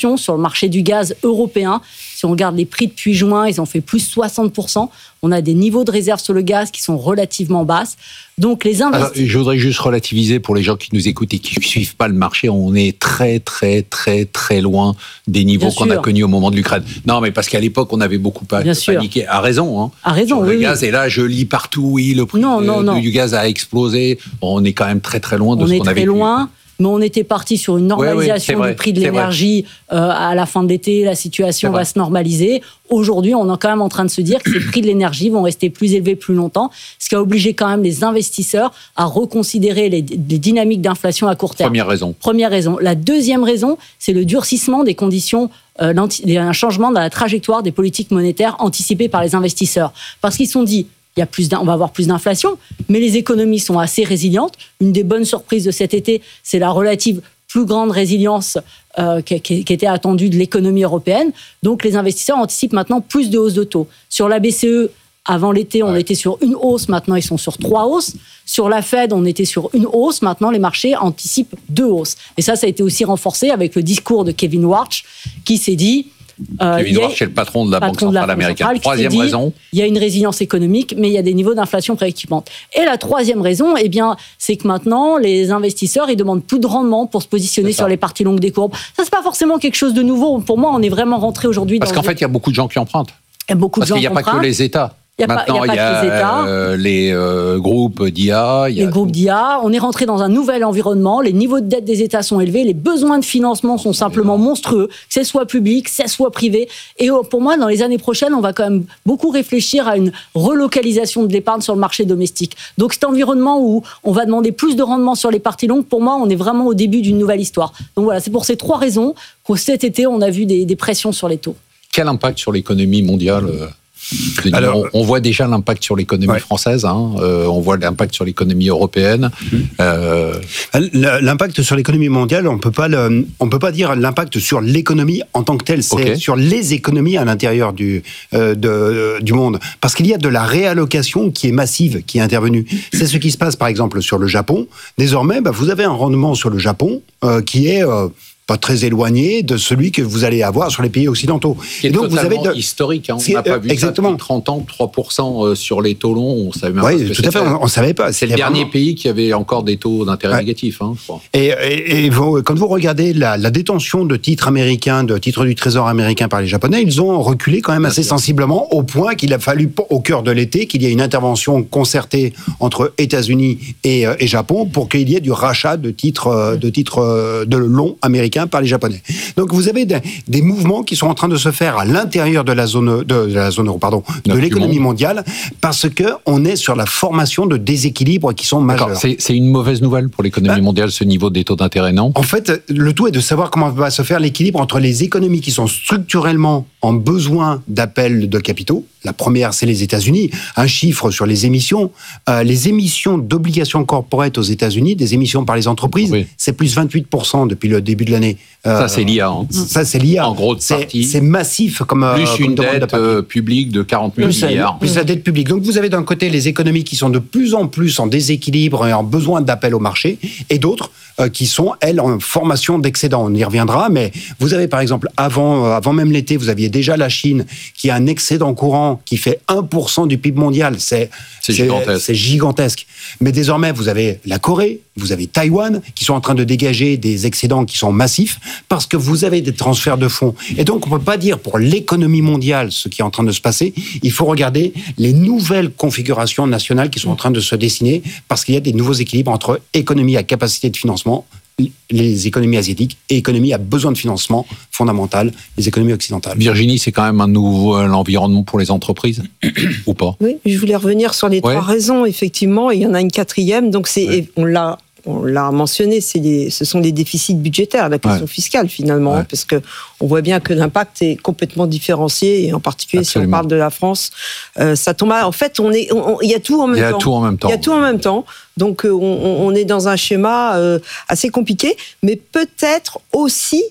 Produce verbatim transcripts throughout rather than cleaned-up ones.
tensions sur le marché du gaz européen. Si on regarde les prix depuis juin, ils ont fait plus soixante pour cent. On a des niveaux de réserve sur le gaz qui sont relativement basses. Donc les investisseurs... Je voudrais juste relativiser pour les gens qui nous écoutent et qui ne suivent pas le marché. On est très, très, très, très loin des niveaux Bien qu'on sûr. a connus au moment de l'Ukraine. Non, mais parce qu'à l'époque, on avait beaucoup Bien paniqué. À raison, hein. À raison, sur oui, le gaz. oui. Et là, je lis partout, oui, le prix Non, de- non, non. du gaz a explosé. On est quand même très, très loin de On ce est qu'on très avait loin, mais on était parti sur une Ouais, ouais, normalisation c'est vrai, du prix de c'est l'énergie euh, à la fin de l'été. La situation C'est va vrai. se normaliser. Aujourd'hui, on est quand même en train de se dire que ces prix de l'énergie vont rester plus élevés plus longtemps, ce qui a obligé quand même les investisseurs à reconsidérer les, les dynamiques d'inflation à court terme. Première raison. Première raison. La deuxième raison, c'est le durcissement des conditions, euh, un changement dans la trajectoire des politiques monétaires anticipées par les investisseurs. Parce qu'ils se sont dit, il y a plus on va avoir plus d'inflation, mais les économies sont assez résilientes. Une des bonnes surprises de cet été, c'est la relative plus grande résilience euh, qui, qui, qui était attendue de l'économie européenne. Donc les investisseurs anticipent maintenant plus de hausses de taux. Sur la B C E, avant l'été, on Ouais. était sur une hausse, maintenant ils sont sur trois hausses. Sur la Fed, on était sur une hausse, maintenant les marchés anticipent deux hausses. Et ça, ça a été aussi renforcé avec le discours de Kevin Warsh, qui s'est dit... Euh, Kevin il y a- Warsh, c'est le patron de la Banque patron de la centrale Banque américaine. centrale, qui Troisième s'est dit, raison. il y a une résilience économique, mais il y a des niveaux d'inflation préoccupants. Et la troisième raison, eh bien, c'est que maintenant, les investisseurs, ils demandent plus de rendement pour se positionner C'est ça. sur les parties longues des courbes. Ça, c'est pas forcément quelque chose de nouveau. Pour moi, on est vraiment rentré aujourd'hui dans... Parce qu'en fait, il y a beaucoup de gens qui empruntent. il y a beaucoup Parce de gens qu'il n'y a pas que empruntent. les États. Il y a pas- Maintenant, il y a pas que les États. euh, les euh, groupes d'I A. Il y a Les groupes d'I A, on est rentré dans un nouvel environnement, les niveaux de dette des États sont élevés, les besoins de financement sont simplement monstrueux, que ce soit public, que ce soit privé. Et pour moi, dans les années prochaines, on va quand même beaucoup réfléchir à une relocalisation de l'épargne sur le marché domestique. Donc cet environnement où on va demander plus de rendement sur les parties longues, pour moi, on est vraiment au début d'une nouvelle histoire. Donc voilà, c'est pour ces trois raisons qu'au cet été, on a vu des, des pressions sur les taux. Quel impact sur l'économie mondiale euh, Denis, Alors, on, on voit déjà l'impact sur l'économie ouais. française, hein, euh, on voit l'impact sur l'économie européenne. Euh, L'impact sur l'économie mondiale, on peut pas le, on peut pas dire l'impact sur l'économie en tant que telle, c'est Okay. sur les économies à l'intérieur du euh, de, euh, du monde, parce qu'il y a de la réallocation qui est massive, qui est intervenue. C'est ce qui se passe par exemple sur le Japon. Désormais, bah, vous avez un rendement sur le Japon euh, qui est euh, pas très éloigné de celui que vous allez avoir sur les pays occidentaux. qui est Et donc vous avez totalement de... historique. Hein. C'est, On n'a pas euh, vu exactement. ça depuis trente ans, trois pour cent sur les taux longs. On savait même pas ce Oui, que tout à fait. c'était. On, on savait pas. C'est le C'était dernier vraiment- pays qui avait encore des taux d'intérêt Ouais. négatifs, hein, je crois. Et, et, et vous, quand vous regardez la, la détention de titres américains, de titres du Trésor américain par les Japonais, ils ont reculé quand même assez sûr. sensiblement, au point qu'il a fallu, au cœur de l'été, qu'il y ait une intervention concertée entre États-Unis et, euh, et Japon pour qu'il y ait du rachat de titres, euh, de titres euh, de longs américains par les Japonais. Donc vous avez des, des mouvements qui sont en train de se faire à l'intérieur de la zone, de, de la zone euro, pardon, de Du l'économie monde. mondiale, parce que on est sur la formation de déséquilibres qui sont majeurs. C'est, c'est une mauvaise nouvelle pour l'économie Ben, mondiale, ce niveau des taux d'intérêt, non? En fait, le tout est de savoir comment va se faire l'équilibre entre les économies qui sont structurellement en besoin d'appel de capitaux. La première, c'est les États-Unis. Un chiffre sur les émissions. Euh, les émissions d'obligations corporate aux États-Unis, des émissions par les entreprises, Oui. c'est plus vingt-huit pour cent depuis le début de l'année. Euh, Ça, c'est l'I A. Hein. Ça, c'est l'I A. En gros de c'est, partie. c'est massif comme, euh, Plus comme une demande de dette papier. euh, publique de quarante mille Plus, milliards. plus la dette publique. Donc vous avez d'un côté les économies qui sont de plus en plus en déséquilibre et en besoin d'appel au marché, et d'autres euh, qui sont, elles, en formation d'excédent. On y reviendra, mais vous avez par exemple, avant, euh, avant même l'été, vous aviez déjà la Chine qui a un excédent courant qui fait un pour cent du P I B mondial. C'est, C'est gigantesque. c'est gigantesque. Mais désormais, vous avez la Corée, vous avez Taïwan qui sont en train de dégager des excédents qui sont massifs parce que vous avez des transferts de fonds. Et donc, on ne peut pas dire pour l'économie mondiale ce qui est en train de se passer. Il faut regarder les nouvelles configurations nationales qui sont en train de se dessiner parce qu'il y a des nouveaux équilibres entre économie à capacité de financement, les économies asiatiques, et économie à besoin de financement fondamental, les économies occidentales. Virginie, c'est quand même un nouvel environnement pour les entreprises, ou pas? Oui, je voulais revenir sur les Ouais. trois raisons, effectivement, et il y en a une quatrième, donc c'est, Ouais. et on l'a, on l'a mentionné, c'est les, ce sont les déficits budgétaires, la question Ouais. fiscale finalement, Ouais. parce que on voit bien que l'impact est complètement différencié, et en particulier Absolument. si on parle de la France, euh, ça tombe. À, en fait, on est, on- on- il y a tout en même Il y a temps. tout en même temps. Il y a tout en même temps. Donc, euh, on, on est dans un schéma euh, assez compliqué, mais peut-être aussi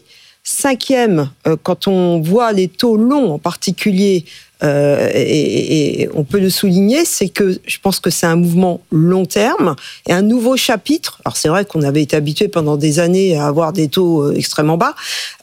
Cinquième, euh, quand on voit les taux longs en particulier, euh, et, et on peut le souligner, c'est que je pense que c'est un mouvement long terme et un nouveau chapitre. Alors c'est vrai qu'on avait été habitué pendant des années à avoir des taux extrêmement bas.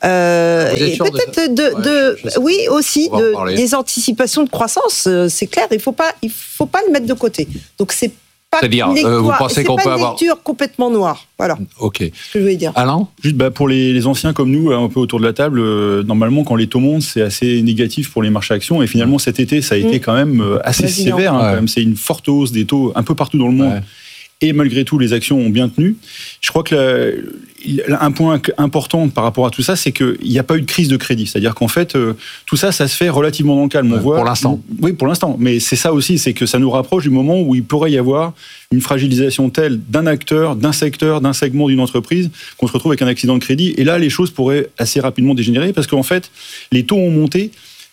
Euh, et peut-être de, de, ouais, de je, je oui aussi de, des anticipations de croissance. C'est clair, il faut pas, il faut pas le mettre de côté. Donc c'est pas C'est-à-dire, euh, vous pensez qu'on peut avoir... C'est pas une lecture complètement noire. Voilà. Ok. Ce que je voulais dire. Alain ? Juste bah, pour les, les anciens comme nous, un peu autour de la table, euh, normalement, quand les taux montent, c'est assez négatif pour les marchés actions. Et finalement, cet été, ça a été quand même euh, assez Vas-y, sévère. Hein, ouais. Quand même. C'est une forte hausse des taux un peu partout dans le monde. Ouais. Et malgré tout, les actions ont bien tenu. Je crois que la, un point important par rapport à tout ça, c'est qu'il n'y a pas eu de crise de crédit. C'est-à-dire qu'en fait, euh, tout ça, ça se fait relativement dans le calme. On voit, pour l'instant. Oui, pour l'instant. Mais c'est ça aussi, c'est que ça nous rapproche du moment où il pourrait y avoir une fragilisation telle d'un acteur, d'un secteur, d'un segment d'une entreprise, qu'on se retrouve avec un accident de crédit. Et là, les choses pourraient assez rapidement dégénérer parce qu'en fait, les taux ont monté.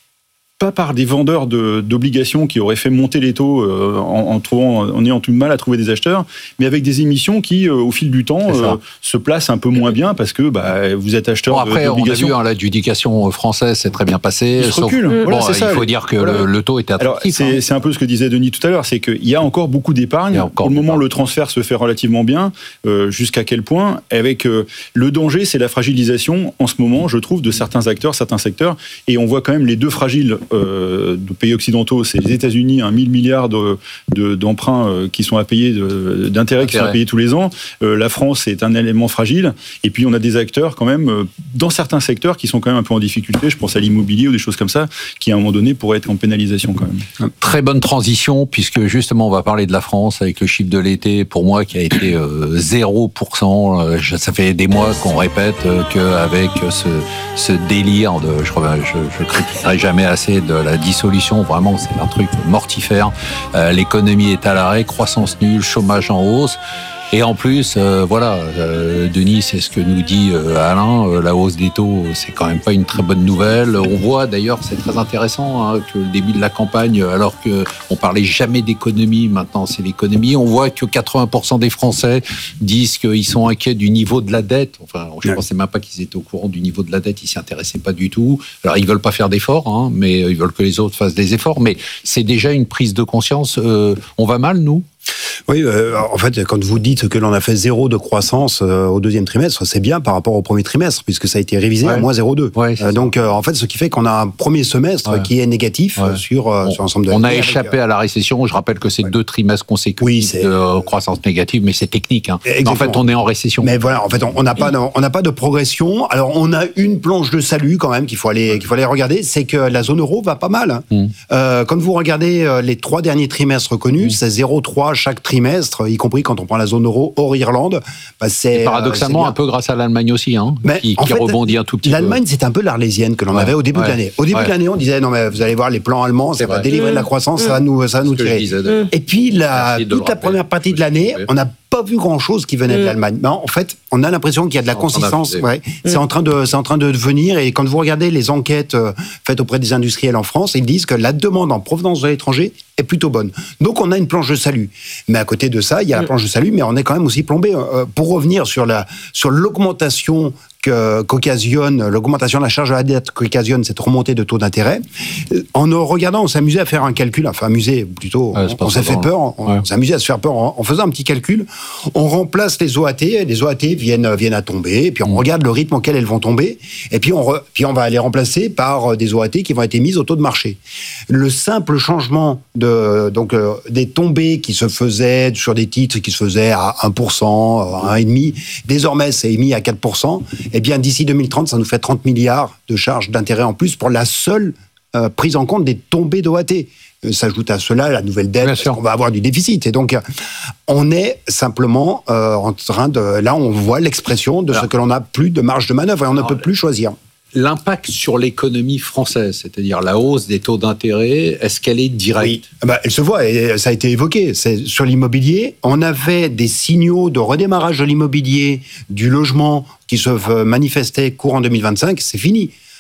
Pas par des vendeurs de, d'obligations qui auraient fait monter les taux euh, en, en, trouvant, en ayant tout le mal à trouver des acheteurs, mais avec des émissions qui, euh, au fil du temps, euh, se placent un peu moins bien parce que bah, vous êtes acheteur bon, après, d'obligations. On a vu, hein, l'adjudication française s'est très bien passée. Il se recule. Sauf, voilà, bon, c'est ça. Il faut dire que voilà. le, le taux était attractif. Alors, c'est, hein. c'est un peu ce que disait Denis tout à l'heure, c'est qu'il y a encore beaucoup d'épargne. Pour le moment, le transfert se fait relativement bien. Euh, jusqu'à quel point ? Avec euh, le danger, c'est la fragilisation en ce moment, je trouve, de certains acteurs, certains secteurs. Et on voit quand même les deux fragiles euh, de pays occidentaux, c'est les États-Unis, un mille milliards de, de, d'emprunts euh, qui sont à payer, de, d'intérêts qui sont à payer tous les ans. Euh, la France est un élément fragile. Et puis on a des acteurs quand même, euh, dans certains secteurs, qui sont quand même un peu en difficulté. Je pense à l'immobilier ou des choses comme ça, qui à un moment donné pourraient être en pénalisation quand même. Très bonne transition, puisque justement on va parler de la France avec le chiffre de l'été, pour moi, qui a été euh, zéro pour cent. Euh, ça fait des mois qu'on répète euh, qu'avec ce, ce délire de, je ne critiquerai jamais assez de la dissolution. Vraiment, c'est un truc mortifère. Euh, l'économie est à l'arrêt, croissance nulle, chômage en hausse. Et en plus, euh, voilà, euh, Denis, c'est ce que nous dit euh, Alain, euh, la hausse des taux, c'est quand même pas une très bonne nouvelle. On voit d'ailleurs, c'est très intéressant, hein, que le début de la campagne, alors qu'on parlait jamais d'économie, maintenant c'est l'économie, on voit que quatre-vingts pour cent des Français disent qu'ils sont inquiets du niveau de la dette. Enfin, je ne pensais même pas qu'ils étaient au courant du niveau de la dette, ils s'y intéressaient pas du tout. Alors, ils veulent pas faire d'efforts, hein, mais ils veulent que les autres fassent des efforts. Mais c'est déjà une prise de conscience. Euh, on va mal, nous ? Oui, euh, en fait, quand vous dites que l'on a fait zéro de croissance euh, au deuxième trimestre, c'est bien par rapport au premier trimestre, puisque ça a été révisé ouais. à moins zéro virgule deux. Ouais, euh, donc, euh, en fait, ce qui fait qu'on a un premier semestre ouais. qui est négatif ouais. sur, euh, on, sur l'ensemble de l'année. On a avec, échappé euh... à la récession. Je rappelle que c'est ouais. deux trimestres consécutifs oui, c'est... de croissance négative, mais c'est technique. Hein. En fait, on est en récession. Mais voilà, en fait, on n'a pas, on n'a pas de progression. Alors, on a une planche de salut quand même qu'il faut aller, qu'il faut aller regarder, c'est que la zone euro va pas mal. Mm. Euh, quand vous regardez les trois derniers trimestres reconnus, mm. c'est zéro virgule trois chaque trimestre, y compris quand on prend la zone euro hors Irlande. Bah c'est, Et paradoxalement, euh, c'est un peu grâce à l'Allemagne aussi, hein, mais qui, qui fait, rebondit un tout petit l'Allemagne, peu. c'est un peu l'Arlésienne que l'on ouais, avait au début ouais, de l'année. Au début ouais. de l'année, on disait, non mais vous allez voir, les plans allemands, ça va délivrer de la croissance, mmh. ça va nous, ça va nous tirer. Mmh. Et puis, la, toute la première partie de l'année, on n'a pas vu grand-chose qui venait mmh. de l'Allemagne. Mais en fait, on a l'impression qu'il y a de la consistance. Ouais. Mmh. C'est en train de, c'est en train de venir. Et quand vous regardez les enquêtes faites auprès des industriels en France, ils disent que la demande en provenance de l'étranger est plutôt bonne. Donc, on a une planche de salut. Mais à côté de ça, il y a mmh. la planche de salut, mais on est quand même aussi plombé. Pour revenir sur la, sur l'augmentation qu'occasionne, l'augmentation de la charge de la dette qu'occasionne cette remontée de taux d'intérêt. En regardant, on s'amusait à faire un calcul, enfin amusé plutôt, ouais, on, on s'est fait peur, on, ouais. on s'amusait à se faire peur en, en faisant un petit calcul. On remplace les O A T, et les O A T viennent, viennent à tomber, puis on mmh. regarde le rythme auquel elles vont tomber, et puis on, re, puis on va les remplacer par des O A T qui vont être émises au taux de marché. Le simple changement de, donc, euh, des tombées qui se faisaient sur des titres qui se faisaient à un pour cent, à un virgule cinq pour cent, désormais c'est émis à quatre pour cent, eh bien, d'ici deux mille trente, ça nous fait trente milliards de charges d'intérêt en plus pour la seule euh, prise en compte des tombées d'O A T. Euh, s'ajoute à cela la nouvelle dette, parce qu'on va avoir du déficit. Et donc, on est simplement euh, en train de... Là, on voit l'expression de Alors, ce que l'on n'a plus de marge de manœuvre et on Alors, ne peut plus choisir. L'impact sur l'économie française, c'est-à-dire la hausse des taux d'intérêt, est-ce qu'elle est directe ? Oui, bah, elle se voit, et ça a été évoqué. C'est sur l'immobilier, on avait des signaux de redémarrage de l'immobilier, du logement qui se manifestaient courant deux mille vingt-cinq, c'est fini.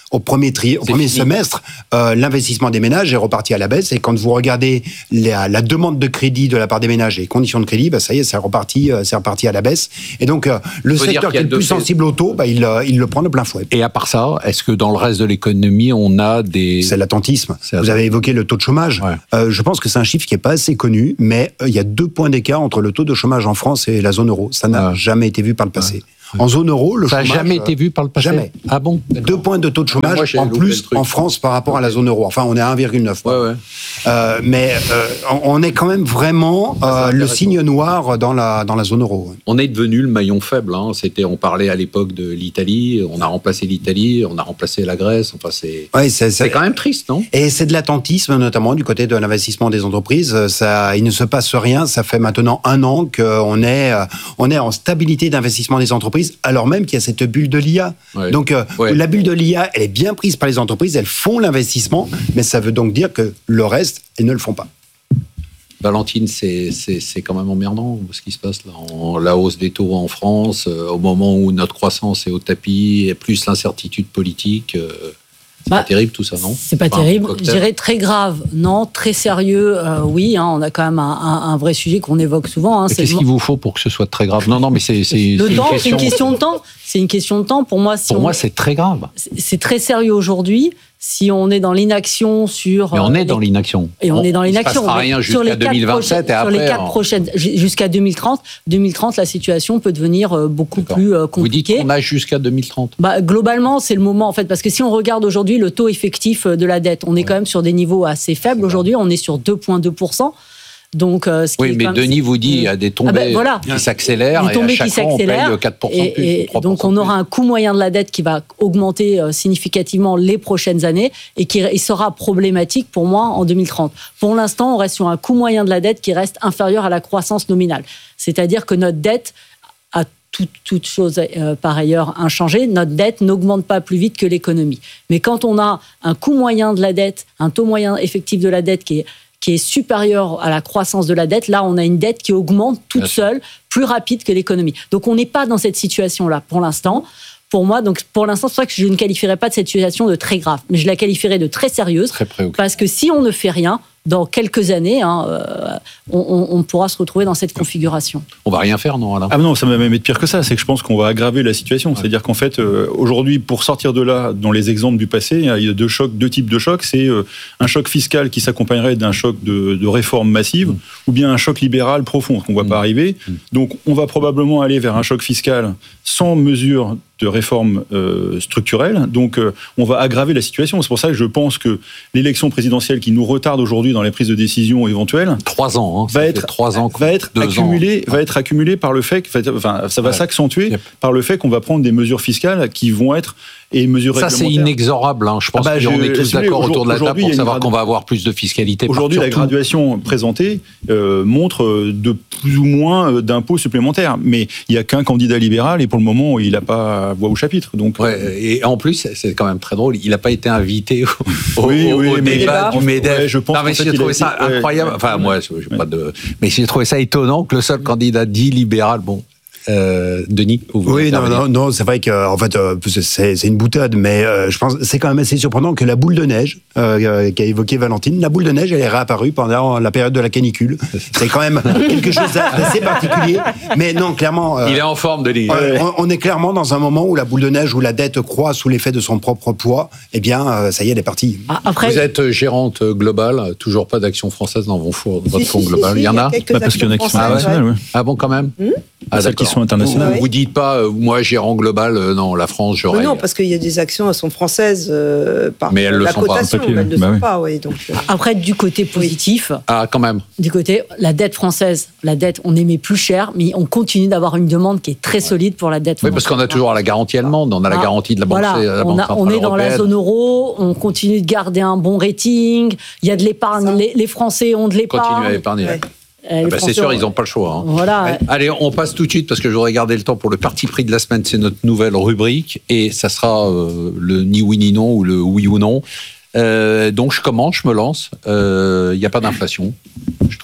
au premier, tri, au premier semestre, euh, l'investissement des ménages est reparti à la baisse. Et quand vous regardez la, la demande de crédit de la part des ménages et les conditions de crédit, bah, ça y est, c'est reparti, euh, c'est reparti à la baisse. Et donc, euh, le secteur qui est le plus sensible au taux, bah, il, euh, il le prend de plein fouet. Et à part ça, est-ce que dans le reste de l'économie, on a des... C'est l'attentisme. C'est vous avez évoqué le taux de chômage. Ouais. Euh, je pense que c'est un chiffre qui n'est pas assez connu, mais euh, il y a deux points d'écart entre le taux de chômage en France et la zone euro. Ça n'a ah. jamais été vu par le passé. Ah. En zone euro, le ça chômage... Ça n'a jamais été vu par le passé. Jamais. Ah bon? Deux points de taux de chômage moi, en plus en France par rapport à la zone euro. Enfin, on est à un virgule neuf. Ouais, ouais. Euh, mais euh, on est quand même vraiment euh, le signe noir dans la, dans la zone euro. On est devenu le maillon faible. Hein. C'était, on parlait à l'époque de l'Italie, on a remplacé l'Italie, on a remplacé la Grèce. Enfin, c'est, ouais, c'est, c'est... c'est quand même triste, non? Et c'est de l'attentisme, notamment du côté de l'investissement des entreprises. Ça, il ne se passe rien. Ça fait maintenant un an qu'on est, on est en stabilité d'investissement des entreprises, alors même qu'il y a cette bulle de l'I A. Ouais. Donc, euh, ouais. la bulle de l'I A, elle est bien prise par les entreprises, elles font l'investissement, mais ça veut donc dire que le reste, elles ne le font pas. Valentine, c'est, c'est, c'est quand même emmerdant ce qui se passe là. En, la hausse des taux en France, euh, au moment où notre croissance est au tapis, et plus l'incertitude politique. Euh, c'est bah, pas terrible tout ça, non? C'est pas enfin, terrible. Je dirais très grave, non. Très sérieux, euh, oui. Hein, on a quand même un, un, un vrai sujet qu'on évoque souvent. Hein, c'est qu'est-ce le... qu'il vous faut pour que ce soit très grave? Non, non, mais c'est, c'est, le c'est, temps, une question... c'est une question de temps. C'est une question de temps. Pour moi, si pour on... moi, c'est très grave. C'est, c'est très sérieux aujourd'hui. Si on est dans l'inaction sur... Mais on est les... dans l'inaction. Et on, on est dans l'inaction. Il ne se passera rien jusqu'à deux mille vingt-sept prochaines, et après... Sur les quatre en... prochaines... Jusqu'à deux mille trente. deux mille trente, la situation peut devenir beaucoup D'accord. plus compliquée. Vous dites qu'on a jusqu'à deux mille trente. Bah, globalement, c'est le moment, en fait, parce que si on regarde aujourd'hui le taux effectif de la dette, on est ouais. quand même sur des niveaux assez faibles c'est aujourd'hui. On est sur deux virgule deux pour cent. Donc, euh, ce qui oui, est mais même... Denis vous dit qu'il y a des tombées ah ben, voilà. qui s'accélèrent et à chaque fois on paye quatre pour cent de plus. Et, et donc on aura un coût moyen de la dette qui va augmenter euh, significativement les prochaines années et qui il sera problématique pour moi en deux mille trente. Pour l'instant, on reste sur un coût moyen de la dette qui reste inférieur à la croissance nominale. C'est-à-dire que notre dette a Toute, toute chose euh, par ailleurs inchangée, notre dette n'augmente pas plus vite que l'économie. Mais quand on a un coût moyen de la dette, un taux moyen effectif de la dette qui est qui est supérieure à la croissance de la dette, là, on a une dette qui augmente toute seule, plus rapide que l'économie. Donc, on n'est pas dans cette situation-là pour l'instant. Pour moi, donc pour l'instant, c'est pour ça que je ne qualifierais pas de cette situation de très grave, mais je la qualifierais de très sérieuse, très parce que si on ne fait rien, dans quelques années, hein, euh, on, on pourra se retrouver dans cette configuration. On va rien faire, non, Alain? Ah non, ça va même être pire que ça. C'est que je pense qu'on va aggraver la situation. Ouais. C'est-à-dire qu'en fait, euh, aujourd'hui, pour sortir de là, dans les exemples du passé, il y a deux chocs, deux types de chocs. C'est euh, un choc fiscal qui s'accompagnerait d'un choc de, de réforme massive, mmh. ou bien un choc libéral profond, qu'on ne voit mmh. pas arriver. Mmh. Donc, on va probablement aller vers un choc fiscal sans mesure de réforme euh, structurelle. Donc, euh, on va aggraver la situation. C'est pour ça que je pense que l'élection présidentielle qui nous retarde aujourd'hui dans les prises de décision éventuelles, trois ans, hein, va être trois ans, va être accumulé, va être accumulé par le fait que, enfin, ça va ouais. s'accentuer yep. par le fait qu'on va prendre des mesures fiscales qui vont être et mesures ça réglementaires. C'est inexorable. Hein. Je pense ah bah, qu'on est tous d'accord autour de la table pour savoir gradu... qu'on va avoir plus de fiscalité. Aujourd'hui, la graduation présentée euh, montre de plus ou moins d'impôts supplémentaires, mais il n'y a qu'un candidat libéral et pour le moment, il n'a pas voix au chapitre. Donc, ouais, euh... et en plus, c'est quand même très drôle. Il n'a pas été invité au, oui, au, oui, au mais débat du MEDEF. Ouais, je pense non, mais j'ai trouvé ça été... incroyable. Ouais, enfin, ouais, moi, j'ai ouais. pas de. Mais j'ai trouvé ça étonnant que le seul candidat dit libéral, bon. Euh, Denis, vous oui, non, non, non, c'est vrai que en fait, euh, c'est, c'est une boutade, mais euh, je pense c'est quand même assez surprenant que la boule de neige euh, qu'a évoqué Valentine, la boule de neige, elle est réapparue pendant la période de la canicule. C'est quand même quelque chose d'assez particulier. Mais non, clairement, euh, il est en forme, Denis. Euh, on, on est clairement dans un moment où la boule de neige, où la dette croît sous l'effet de son propre poids. Eh bien, euh, ça y est, elle est partie. Ah, après, vous êtes gérante globale, toujours pas d'action française dans votre fonds si, si, global. Si, si, il y en a, bah, parce qu'il y en a qui sont internationales. Ouais. Ah bon, quand même. Hum ah, celles qui sont internationales. Vous, vous dites pas, euh, moi, gérant global, euh, non, la France, j'aurais. Mais non, parce qu'il y a des actions, elles sont françaises euh, par mais elles la le sont cotation, pas, mais elles ne le bah sont oui. pas, oui. Donc, euh... Après, du côté positif. Oui. Ah, quand même. Du côté, la dette française, la dette, on émet plus cher, mais on continue d'avoir une demande qui est très solide pour la dette française. Oui, parce qu'on a toujours la garantie allemande, on a la garantie de la Banque, voilà, la on, banque a, on est dans européenne. La zone euro, on continue de garder un bon rating, il y a de l'épargne, les, les Français ont de l'épargne. Continuent à épargner. Ouais. Ah bah c'est sûr, ils n'ont pas le choix. Hein. Voilà. Allez, on passe tout de suite, parce que je voudrais garder le temps pour le parti pris de la semaine. C'est notre nouvelle rubrique, et ça sera euh, le ni oui ni non, ou le oui ou non. Euh, donc je commence, je me lance. Il euh, n'y a pas d'inflation. Je trouve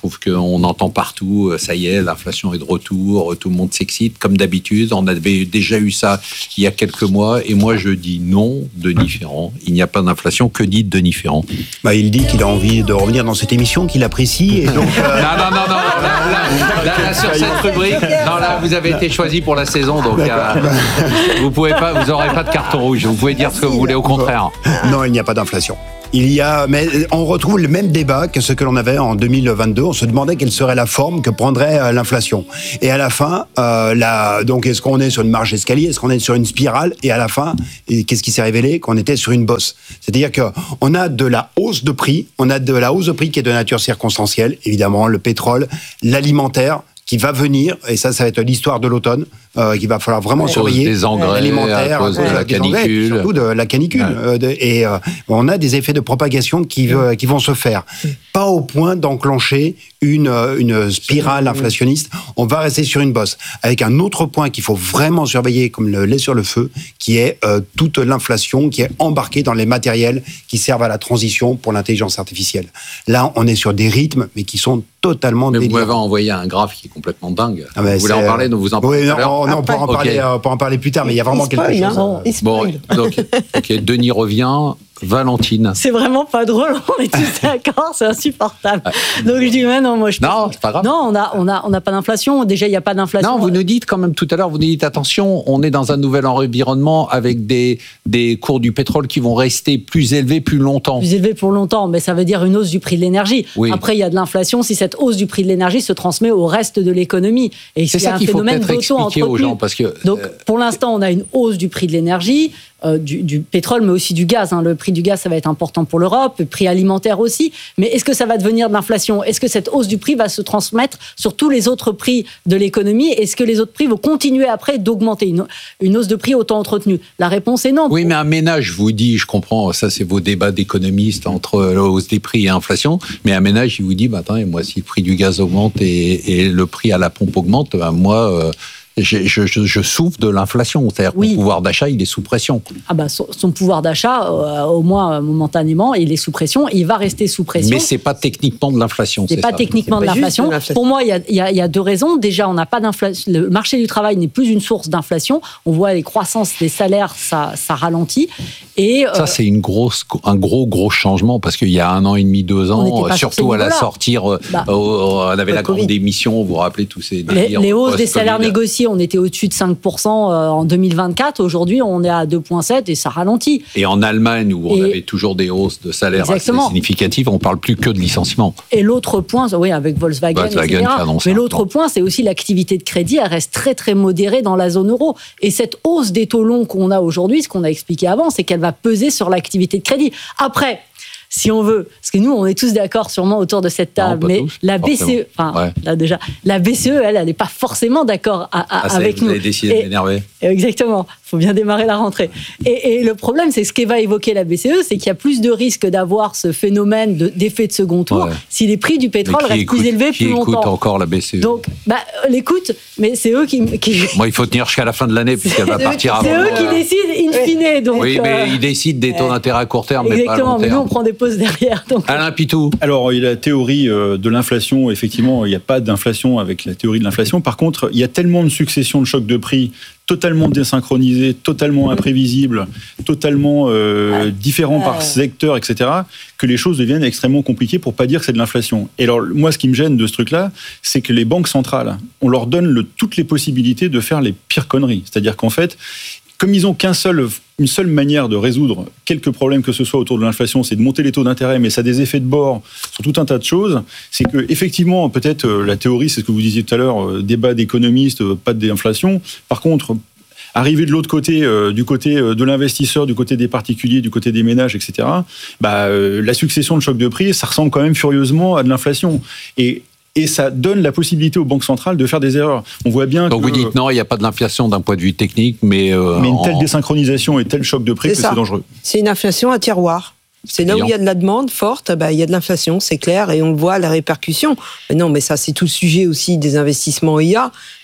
trouve qu'on entend partout, ça y est, l'inflation est de retour, tout le monde s'excite, comme d'habitude. On avait déjà eu ça il y a quelques mois, et moi je dis non, Denis Ferrand, il n'y a pas d'inflation. Que dit Denis Ferrand? Bah, il dit qu'il a envie de revenir dans cette émission, qu'il apprécie, et donc... Euh... Non, non, non, non, là, là, là, là, sur cette rubrique, non, là, vous avez été choisi pour la saison, donc euh, vous pouvez pas, vous n'aurez pas de carton rouge, vous pouvez dire ce que vous voulez, au contraire. Non, il n'y a pas d'inflation. Il y a, mais on retrouve le même débat que ce que l'on avait en deux mille vingt-deux. On se demandait quelle serait la forme que prendrait l'inflation. Et à la fin, euh, la, donc est-ce qu'on est sur une marche d'escalier, est-ce qu'on est sur une spirale? Et à la fin, et qu'est-ce qui s'est révélé? Qu'on était sur une bosse. C'est-à-dire que on a de la hausse de prix, on a de la hausse de prix qui est de nature circonstancielle, évidemment, le pétrole, l'alimentaire, qui va venir, et ça, ça va être l'histoire de l'automne, euh, qu'il va falloir vraiment à surveiller. Des engrais, alimentaires, à cause de la canicule. Engrais, surtout de la canicule. Ouais. Euh, de, et euh, on a des effets de propagation qui, euh, qui vont se faire. Pas au point d'enclencher une, une spirale inflationniste. On va rester sur une bosse. Avec un autre point qu'il faut vraiment surveiller, comme le lait sur le feu, qui est euh, toute l'inflation qui est embarquée dans les matériels qui servent à la transition pour l'intelligence artificielle. Là, on est sur des rythmes, mais qui sont totalement délirants. Mais vous m'avez envoyé un graphe qui est complètement dingue. Ah, vous voulez en parler? Donc vous en parlez. Oui, non, non, on pourra en, parler, euh, en parler plus tard, mais il y a vraiment quelque chose. Hein. Bon, donc, ok, Denis revient. Valentine. C'est vraiment pas drôle, on est tous d'accord, c'est insupportable. Donc je dis, mais non, moi je Non, c'est pas grave. Non, on n'a on a, on a pas d'inflation. Déjà, il n'y a pas d'inflation. Non, vous nous dites quand même tout à l'heure, vous nous dites, attention, on est dans un nouvel environnement avec des, des cours du pétrole qui vont rester plus élevés plus longtemps. Plus élevés pour longtemps, mais ça veut dire une hausse du prix de l'énergie. Oui. Après, il y a de l'inflation si cette hausse du prix de l'énergie se transmet au reste de l'économie. Et c'est ça qu'il faut peut-être expliquer aux gens. Parce que, Donc, pour l'instant, on a une hausse du prix de l'énergie. Euh, du, du pétrole, mais aussi du gaz. Hein. Le prix du gaz, ça va être important pour l'Europe, le prix alimentaire aussi. Mais est-ce que ça va devenir de l'inflation? Est-ce que cette hausse du prix va se transmettre sur tous les autres prix de l'économie? Est-ce que les autres prix vont continuer après d'augmenter? Une, une hausse de prix autant entretenue? La réponse est non. Oui, mais un ménage, je vous dis, je comprends, ça c'est vos débats d'économistes entre la hausse des prix et l'inflation, mais un ménage, il vous dit, bah, attendez, moi, si le prix du gaz augmente et, et le prix à la pompe augmente, bah, moi... Euh, Je, je, je souffre de l'inflation, c'est-à-dire oui. que mon pouvoir d'achat, il est sous pression. Ah bah, son, son pouvoir d'achat, euh, au moins euh, momentanément, il est sous pression, il va rester sous pression. Mais c'est pas techniquement de l'inflation. C'est, c'est pas ça. techniquement c'est pas de l'inflation. De l'inflation. Pour moi, il y a, y, a, y a deux raisons. Déjà, on n'a pas d'inflation. Le marché du travail n'est plus une source d'inflation. On voit les croissances des salaires, ça, ça ralentit. Et ça, euh, c'est une grosse, un gros, gros changement parce qu'il y a un an et demi, deux ans, surtout à la sortie, bah, euh, on avait la grande émission. Vous vous rappelez tous ces les, les hausses des salaires négociés. On était au-dessus de cinq pour cent en deux mille vingt-quatre. Aujourd'hui, on est à deux virgule sept et ça ralentit. Et en Allemagne, où on et avait toujours des hausses de salaire exactement. assez significatives, on ne parle plus que de licenciement. Et l'autre point, oui, avec Volkswagen, Volkswagen et cetera. Mais l'autre point, c'est aussi l'activité de crédit. Elle reste très, très modérée dans la zone euro. Et cette hausse des taux longs qu'on a aujourd'hui, ce qu'on a expliqué avant, c'est qu'elle va peser sur l'activité de crédit. Après... Si on veut, parce que nous, on est tous d'accord sûrement autour de cette table, non, mais tous, la B C E, enfin, ouais. là déjà, la B C E, elle, elle n'est pas forcément d'accord à, à, ah, avec vous nous. Vous avez décidé de m'énerver. Exactement. Il faut bien démarrer la rentrée. Et, et le problème, c'est ce qu'va évoquer la B C E, c'est qu'il y a plus de risques d'avoir ce phénomène de, d'effet de second tour ouais. si les prix du pétrole restent écoute, plus élevés qui plus longtemps. Qui écoute encore la B C E? Donc, bah, l'écoute, mais c'est eux qui, qui... Moi, il faut tenir jusqu'à la fin de l'année puisqu'elle va partir avant. C'est eux qui décident in fine. Donc, oui, mais euh... ils décident des taux d'intérêt à court terme, mais pas à long terme. Exactement, mais nous, on prend des pauses derrière. Donc... Alain Pitou. Alors, il y a la théorie de l'inflation. Effectivement, il n'y a pas d'inflation avec la théorie de l'inflation. Par contre, il y a tellement de successions de chocs de prix totalement désynchronisés, totalement imprévisibles, totalement euh, différents par secteur, et cetera, que les choses deviennent extrêmement compliquées pour pas dire que c'est de l'inflation. Et alors, moi, ce qui me gêne de ce truc-là, c'est que les banques centrales, on leur donne le, toutes les possibilités de faire les pires conneries. C'est-à-dire qu'en fait, comme ils n'ont qu'un seul, une seule manière de résoudre quelques problèmes que ce soit autour de l'inflation, c'est de monter les taux d'intérêt, mais ça a des effets de bord sur tout un tas de choses, c'est que effectivement, peut-être euh, la théorie, c'est ce que vous disiez tout à l'heure, euh, débat d'économistes, euh, pas de désinflation. Par contre, arriver de l'autre côté, euh, du côté de l'investisseur, du côté des particuliers, du côté des ménages, et cetera, bah, euh, la succession de chocs de prix, ça ressemble quand même furieusement à de l'inflation. Et Et ça donne la possibilité aux banques centrales de faire des erreurs. On voit bien Donc que... vous dites non, il n'y a pas de l'inflation d'un point de vue technique, mais... Euh, mais une telle en... désynchronisation et tel choc de prix c'est que ça. C'est dangereux. C'est une inflation à tiroir. C'est là où il y a de la demande forte, bah, il y a de l'inflation, c'est clair, et on le voit, la répercussion. Mais non, mais ça, c'est tout le sujet aussi des investissements I A.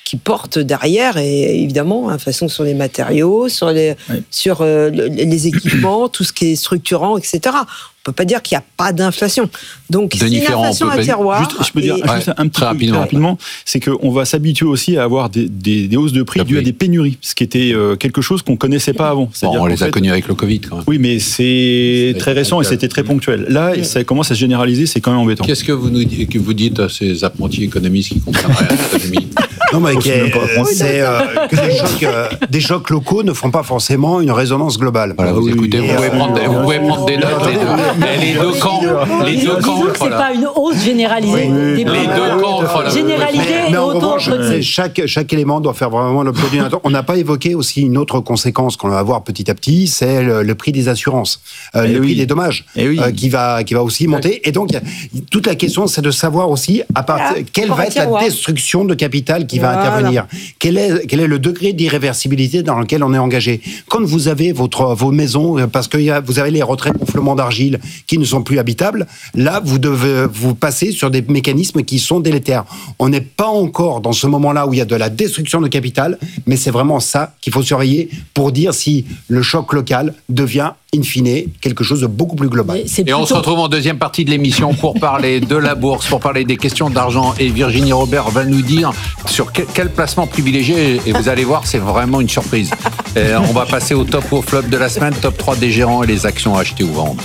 qui porte derrière, et évidemment, inflation sur les matériaux, sur les, oui. sur euh, les équipements, tout ce qui est structurant, et cetera. On peut pas dire qu'il n'y a pas d'inflation. Donc, c'est une inflation à terroir. Juste, je peux dire et... juste un petit très rapidement, très rapidement c'est qu'on va s'habituer aussi à avoir des, des, des hausses de prix dues à des pénuries, ce qui était euh, quelque chose qu'on connaissait pas avant. Bon, on les a connus avec le Covid, quand même. Oui, mais c'est, c'est très récent et c'était très ponctuel. Là, oui. ça commence à se généraliser, c'est quand même embêtant. Qu'est-ce que vous nous dites, que vous dites à ces apprentis économistes qui comprennent rien à l'économie? Non, mais euh, c'est euh, que des chocs, euh, des chocs locaux ne font pas forcément une résonance globale. Voilà, vous oui, écoutez, vous, pouvez prendre, vous pouvez prendre des notes. Les deux, les deux camps, les deux camps. Disons que c'est pas une hausse généralisée. Oui, des les deux camps, voilà. Généralisée mais, et mais en autant. revanche, c'est chaque chaque élément doit faire vraiment l'objet d'une attention. On n'a pas évoqué aussi une autre conséquence qu'on va avoir petit à petit, c'est le, le prix des assurances, euh, le oui. prix des dommages, oui. euh, qui va qui va aussi monter. Et donc y a, toute la question, c'est de savoir aussi à partir voilà. quelle va être la destruction de capital qui voilà. va intervenir. Quel est, quel est le degré d'irréversibilité dans lequel on est engagé? Quand vous avez votre, vos maisons, parce que y a, vous avez les retraits gonflements d'argile qui ne sont plus habitables, là, vous devez vous passer sur des mécanismes qui sont délétères. On n'est pas encore dans ce moment-là où il y a de la destruction de capital, mais c'est vraiment ça qu'il faut surveiller pour dire si le choc local devient in fine, quelque chose de beaucoup plus global. Et plutôt... on se retrouve en deuxième partie de l'émission pour parler de la bourse, pour parler des questions d'argent. Et Virginie Robert va nous dire sur quel, quel placement privilégié. Et vous allez voir, c'est vraiment une surprise. Et on va passer au top ou au flop de la semaine, top trois des gérants et les actions à acheter ou vendre.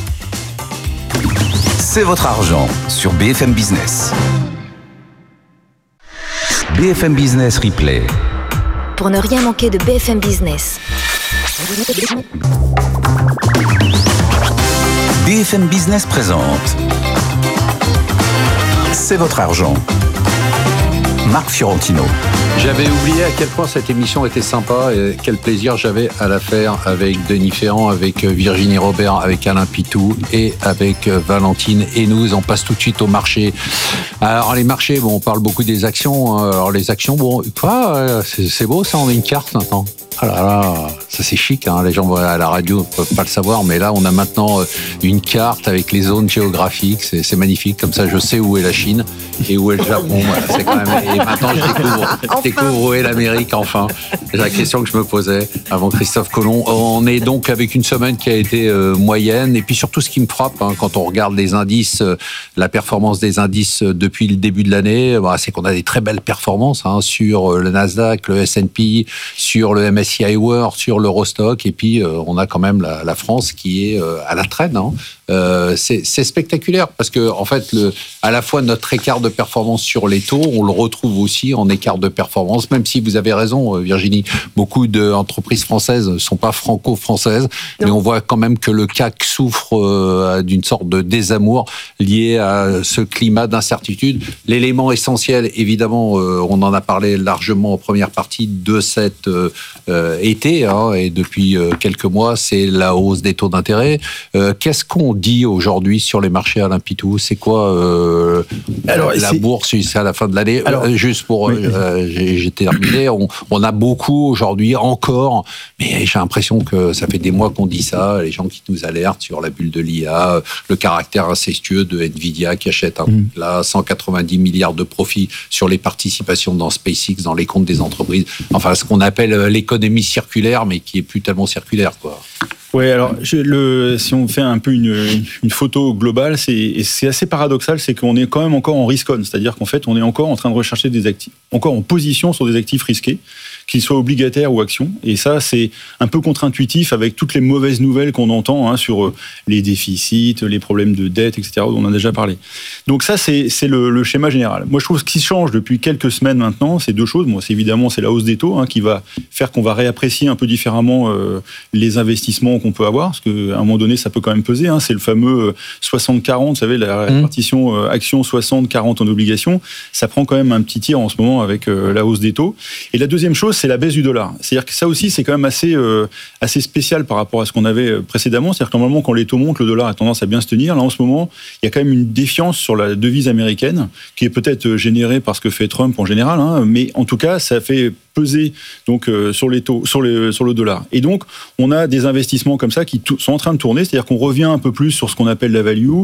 C'est votre argent sur B F M Business. B F M Business Replay. Pour ne rien manquer de B F M Business. B F M Business présente C'est votre argent. Marc Fiorentino. J'avais oublié à quel point cette émission était sympa et quel plaisir j'avais à la faire avec Denis Ferrand, avec Virginie Robert, avec Alain Pitou et avec Valentine Hénouz. On passe tout de suite au marché. Alors les marchés, bon, on parle beaucoup des actions. Alors les actions, bon, quoi, c'est, c'est beau ça, on a une carte maintenant. Ah là là, ça c'est chic, hein. Les gens à la radio ne peuvent pas le savoir, mais là on a maintenant une carte avec les zones géographiques, c'est, c'est magnifique, comme ça je sais où est la Chine et où est le Japon, voilà, c'est quand même... Et maintenant je découvre, je découvre où est l'Amérique, enfin. C'est la question que je me posais avant Christophe Colomb. On est donc avec une semaine qui a été euh, moyenne, et puis surtout ce qui me frappe, hein, quand on regarde les indices, euh, la performance des indices depuis le début de l'année, bah, c'est qu'on a des très belles performances, hein, sur le Nasdaq, le S and P, sur le M S C I World, sur l'Eurostock, et puis euh, on a quand même la, la France qui est euh, à la traîne. Hein. Euh, c'est, c'est spectaculaire parce que en fait, le, à la fois notre écart de performance sur les taux, on le retrouve aussi en écart de performance. Même si vous avez raison, Virginie, beaucoup d'entreprises françaises ne sont pas franco-françaises, non. mais on voit quand même que le C A C souffre euh, d'une sorte de désamour lié à ce climat d'incertitude. L'élément essentiel, évidemment, euh, on en a parlé largement en première partie de cet euh, euh, été, hein, et depuis euh, quelques mois, c'est la hausse des taux d'intérêt. Euh, qu'est-ce qu'on dit aujourd'hui sur les marchés, Alain Pitou? C'est quoi euh, Alors, la c'est... bourse jusqu'à la fin de l'année? Alors, euh, Juste pour... Oui. Euh, j'ai, j'ai terminé. On, on a beaucoup aujourd'hui encore, mais j'ai l'impression que ça fait des mois qu'on dit ça, les gens qui nous alertent sur la bulle de l'I A, le caractère incestueux de Nvidia qui achète un, mmh. là, cent quatre-vingt-dix milliards de profits sur les participations dans SpaceX, dans les comptes des entreprises. Enfin, ce qu'on appelle l'économie circulaire, mais qui est plus tellement circulaire, quoi. Oui, alors je, le, si on fait un peu une, une photo globale, c'est, et c'est assez paradoxal, c'est qu'on est quand même encore en risk on, c'est-à-dire qu'en fait, on est encore en train de rechercher des actifs, encore en position sur des actifs risqués, qu'ils soient obligataires ou actions. Et ça, c'est un peu contre-intuitif avec toutes les mauvaises nouvelles qu'on entend, hein, sur les déficits, les problèmes de dette, et cetera, dont on a déjà parlé. Donc ça, c'est, c'est le, le schéma général. Moi, je trouve que ce qui change depuis quelques semaines maintenant, c'est deux choses. Moi, c'est évidemment, c'est la hausse des taux, hein, qui va faire qu'on va réapprécier un peu différemment euh, les investissements qu'on peut avoir, parce qu'à un moment donné, ça peut quand même peser. Hein, c'est le fameux soixante quarante, vous savez, la répartition euh, action soixante quarante en obligations. Ça prend quand même un petit tir en ce moment avec euh, la hausse des taux. Et la deuxième chose, c'est la baisse du dollar. C'est-à-dire que ça aussi, c'est quand même assez, euh, assez spécial par rapport à ce qu'on avait précédemment. C'est-à-dire que normalement, quand les taux montent, le dollar a tendance à bien se tenir. Là, en ce moment, il y a quand même une défiance sur la devise américaine, qui est peut-être générée par ce que fait Trump en général, hein, mais en tout cas, ça fait peser donc euh, sur les taux, sur, les, sur le dollar. Et donc, on a des investissements comme ça qui t- sont en train de tourner, c'est-à-dire qu'on revient un peu plus sur ce qu'on appelle la value.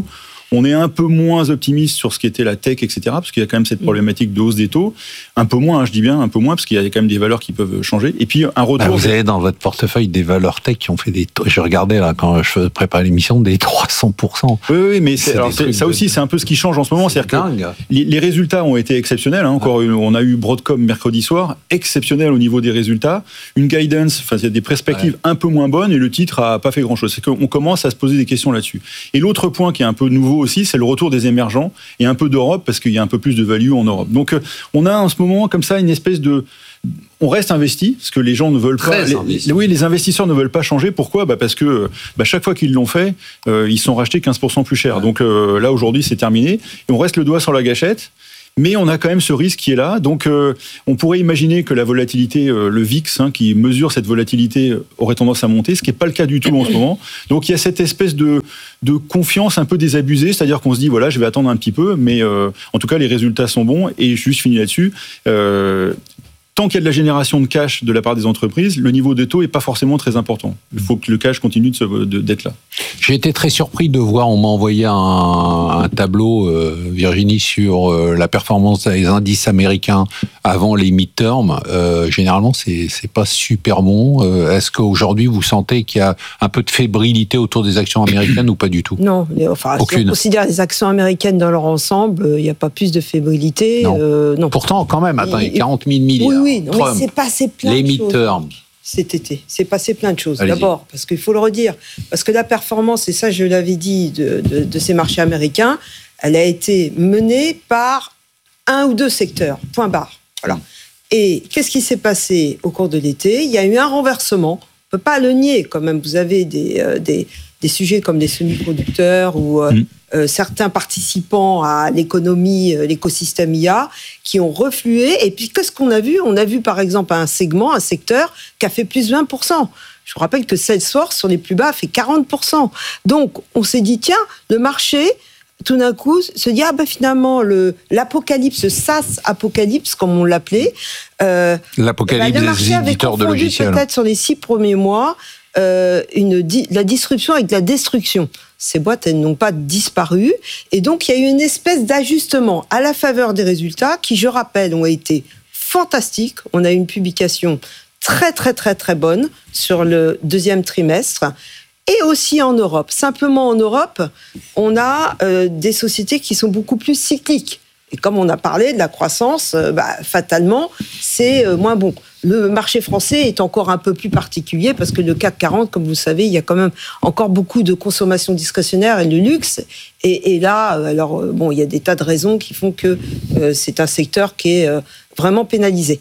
On est un peu moins optimiste sur ce qui était la tech, et cetera, parce qu'il y a quand même cette problématique de hausse des taux. Un peu moins, hein, je dis bien un peu moins, parce qu'il y a quand même des valeurs qui peuvent changer. Et puis un retour. Bah, vous avez dans votre portefeuille des valeurs tech qui ont fait des taux. Je regardais là quand je préparais l'émission des trois cents pour cent. Oui, oui, mais c'est, alors, c'est, ça de... aussi, c'est un peu ce qui change en ce moment. C'est C'est-à-dire dingue. que les, les résultats ont été exceptionnels. Hein. Encore, ouais. On a eu Broadcom mercredi soir, exceptionnel au niveau des résultats. Une guidance, enfin, il y a des perspectives ouais. un peu moins bonnes et le titre a pas fait grand-chose. C'est qu'on commence à se poser des questions là-dessus. Et l'autre point qui est un peu nouveau aussi, c'est le retour des émergents et un peu d'Europe parce qu'il y a un peu plus de value en Europe. Donc, on a en ce moment comme ça une espèce de on reste investi, parce que les gens ne veulent Très pas. Les, oui, les investisseurs ne veulent pas changer. Pourquoi ? Bah parce que bah chaque fois qu'ils l'ont fait, euh, ils sont rachetés quinze pour cent plus cher. Ouais. Donc euh, là aujourd'hui, c'est terminé. Et on reste le doigt sur la gâchette. Mais on a quand même ce risque qui est là. Donc, euh, on pourrait imaginer que la volatilité, euh, le V I X, hein, qui mesure cette volatilité, aurait tendance à monter, ce qui n'est pas le cas du tout en ce moment. Donc, il y a cette espèce de, de confiance un peu désabusée, c'est-à-dire qu'on se dit, voilà, je vais attendre un petit peu, mais euh, en tout cas, les résultats sont bons. Et je juste fini là-dessus. Euh, Tant qu'il y a de la génération de cash de la part des entreprises, le niveau de taux n'est pas forcément très important. Il faut que le cash continue de se, de, d'être là. J'ai été très surpris de voir, on m'a envoyé un, un tableau, euh, Virginie, sur euh, la performance des indices américains avant les midterms. Euh, généralement, c'est, c'est pas super bon. Euh, est-ce qu'aujourd'hui, vous sentez qu'il y a un peu de fébrilité autour des actions américaines ou pas du tout ? Non, enfin, aucune. Si on considère les actions américaines dans leur ensemble, il n'y a pas plus de fébrilité. Non. Euh, non. Pourtant, quand même, attends, il y a quarante mille milliards. Oui, oui, non, mais c'est passé plein les de choses. Les midterms. Cet été, c'est passé plein de choses. Allez-y. D'abord, parce qu'il faut le redire, parce que la performance, et ça je l'avais dit, de, de, de ces marchés américains, elle a été menée par un ou deux secteurs, point barre. Voilà. Et qu'est-ce qui s'est passé au cours de l'été ? Il y a eu un renversement, on ne peut pas le nier quand même, vous avez des, euh, des, des sujets comme les semi-conducteurs ou euh, mmh. euh, certains participants à l'économie, euh, l'écosystème I A, qui ont reflué. Et puis, qu'est-ce qu'on a vu ? On a vu, par exemple, un segment, un secteur qui a fait plus de vingt pour cent. Je vous rappelle que Salesforce, sur les plus bas, a fait quarante pour cent. Donc, on s'est dit, tiens, le marché, tout d'un coup, se dit, ah ben finalement, le, l'apocalypse, le SaaS apocalypse, comme on l'appelait, euh, l'apocalypse ben, le des éditeurs de logiciels. Peut-être sur les six premiers mois, euh, une di- la disruption avec la destruction. Ces boîtes, elles n'ont pas disparu. Et donc, il y a eu une espèce d'ajustement à la faveur des résultats qui, je rappelle, ont été fantastiques. On a eu une publication très, très, très, très bonne sur le deuxième trimestre. Et aussi en Europe. Simplement en Europe, on a euh, des sociétés qui sont beaucoup plus cycliques. Et comme on a parlé de la croissance, euh, bah, fatalement, c'est euh, moins bon. Le marché français est encore un peu plus particulier parce que le C A C quarante, comme vous savez, il y a quand même encore beaucoup de consommation discrétionnaire et de luxe. Et, et là, alors bon, il y a des tas de raisons qui font que euh, c'est un secteur qui est euh, vraiment pénalisé.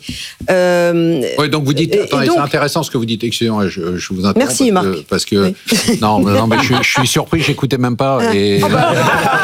Euh, oui, donc vous dites, et, attendez, et donc, c'est intéressant ce que vous dites. Excusez-moi, je, je vous interromps. Merci, parce Marc. Que, parce que oui. non, non, mais je, je suis surpris, j'écoutais même pas. Et, oh bah.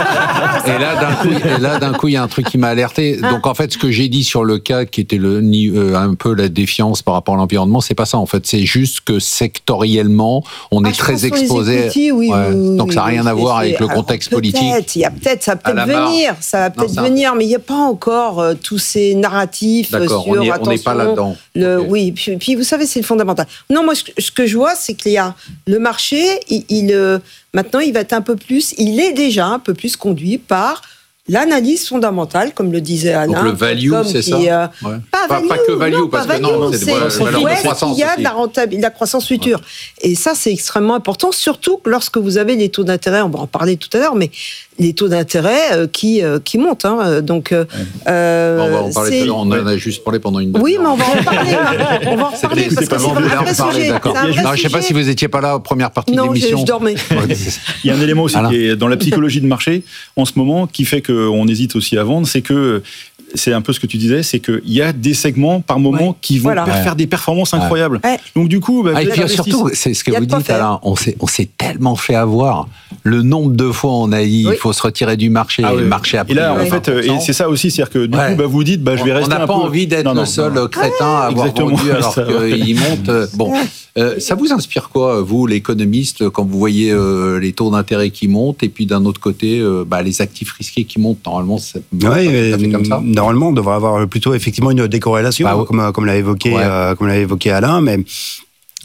et là, d'un coup, et là, d'un coup, il y a un truc qui m'a alerté. Donc en fait, ce que j'ai dit sur le C A C, qui était le euh, un peu la défiance par rapport à l'environnement, c'est pas ça. En fait, c'est juste que sectoriellement, on ah, est très exposé. Equity, oui, ouais. oui, donc oui, ça n'a rien à voir avec le contexte peut-être, politique. Il y a peut-être, ça va peut-être venir, ça va peut-être non, venir, mais il n'y a pas encore euh, tous ces narratifs D'accord, sur on est, attention. On n'est pas là-dedans. Le, okay. Oui, puis, puis vous savez, c'est le fondamental. Non, moi, ce, ce que je vois, c'est qu'il y a le marché, il, il euh, maintenant, il va être un peu plus, il est déjà un peu plus conduit par l'analyse fondamentale, comme le disait Alain. Donc le value, c'est qui, ça euh, ouais. Pas, pas, value, pas que value, non, parce pas que value, non, c'est, c'est, des valeurs c'est de croissance. Il y a aussi. de la, rentabilité, de la croissance future. Ouais. Et ça, c'est extrêmement important, surtout lorsque vous avez les taux d'intérêt, on va en parler tout à l'heure, mais les taux d'intérêt euh, qui, euh, qui montent. Hein, donc, euh, euh, on va en parler tout à l'heure, on en a juste parlé pendant une demi-heure. Oui, mais on va en parler. on va en parler, parce que c'est un vrai sujet. D'accord. Non, je ne sais pas si vous n'étiez pas là, première partie non, de l'émission. Non, je dormais. Il y a un élément aussi qui est dans la psychologie de marché, en ce moment, qui fait qu'on hésite aussi à vendre, c'est que c'est un peu ce que tu disais, c'est qu'il y a des segments par moment ouais. qui vont voilà. faire des performances incroyables. Ouais. Donc du coup, bah, ah, et puis surtout, c'est ce que vous dites, Alain, on s'est, on s'est tellement fait avoir. Le nombre de fois on a dit, oui. il faut se retirer du marché, ah, oui. le marché a pris. Et là, en fait, et c'est ça aussi, c'est-à-dire que du ouais. coup, bah, vous dites, bah, je vais rester un peu. On n'a pas envie d'être non, non, le seul non. crétin à avoir Exactement. vendu alors qu'il monte. Bon, euh, ça vous inspire quoi, vous, l'économiste, quand vous voyez euh, les taux d'intérêt qui montent et puis d'un autre côté, euh, bah, les actifs risqués qui montent. Normalement, c'est ouais, fait comme ça. Normalement, on devrait avoir plutôt effectivement une décorrélation, bah, comme, comme l'a évoqué, ouais. euh, comme l'a évoqué Alain, mais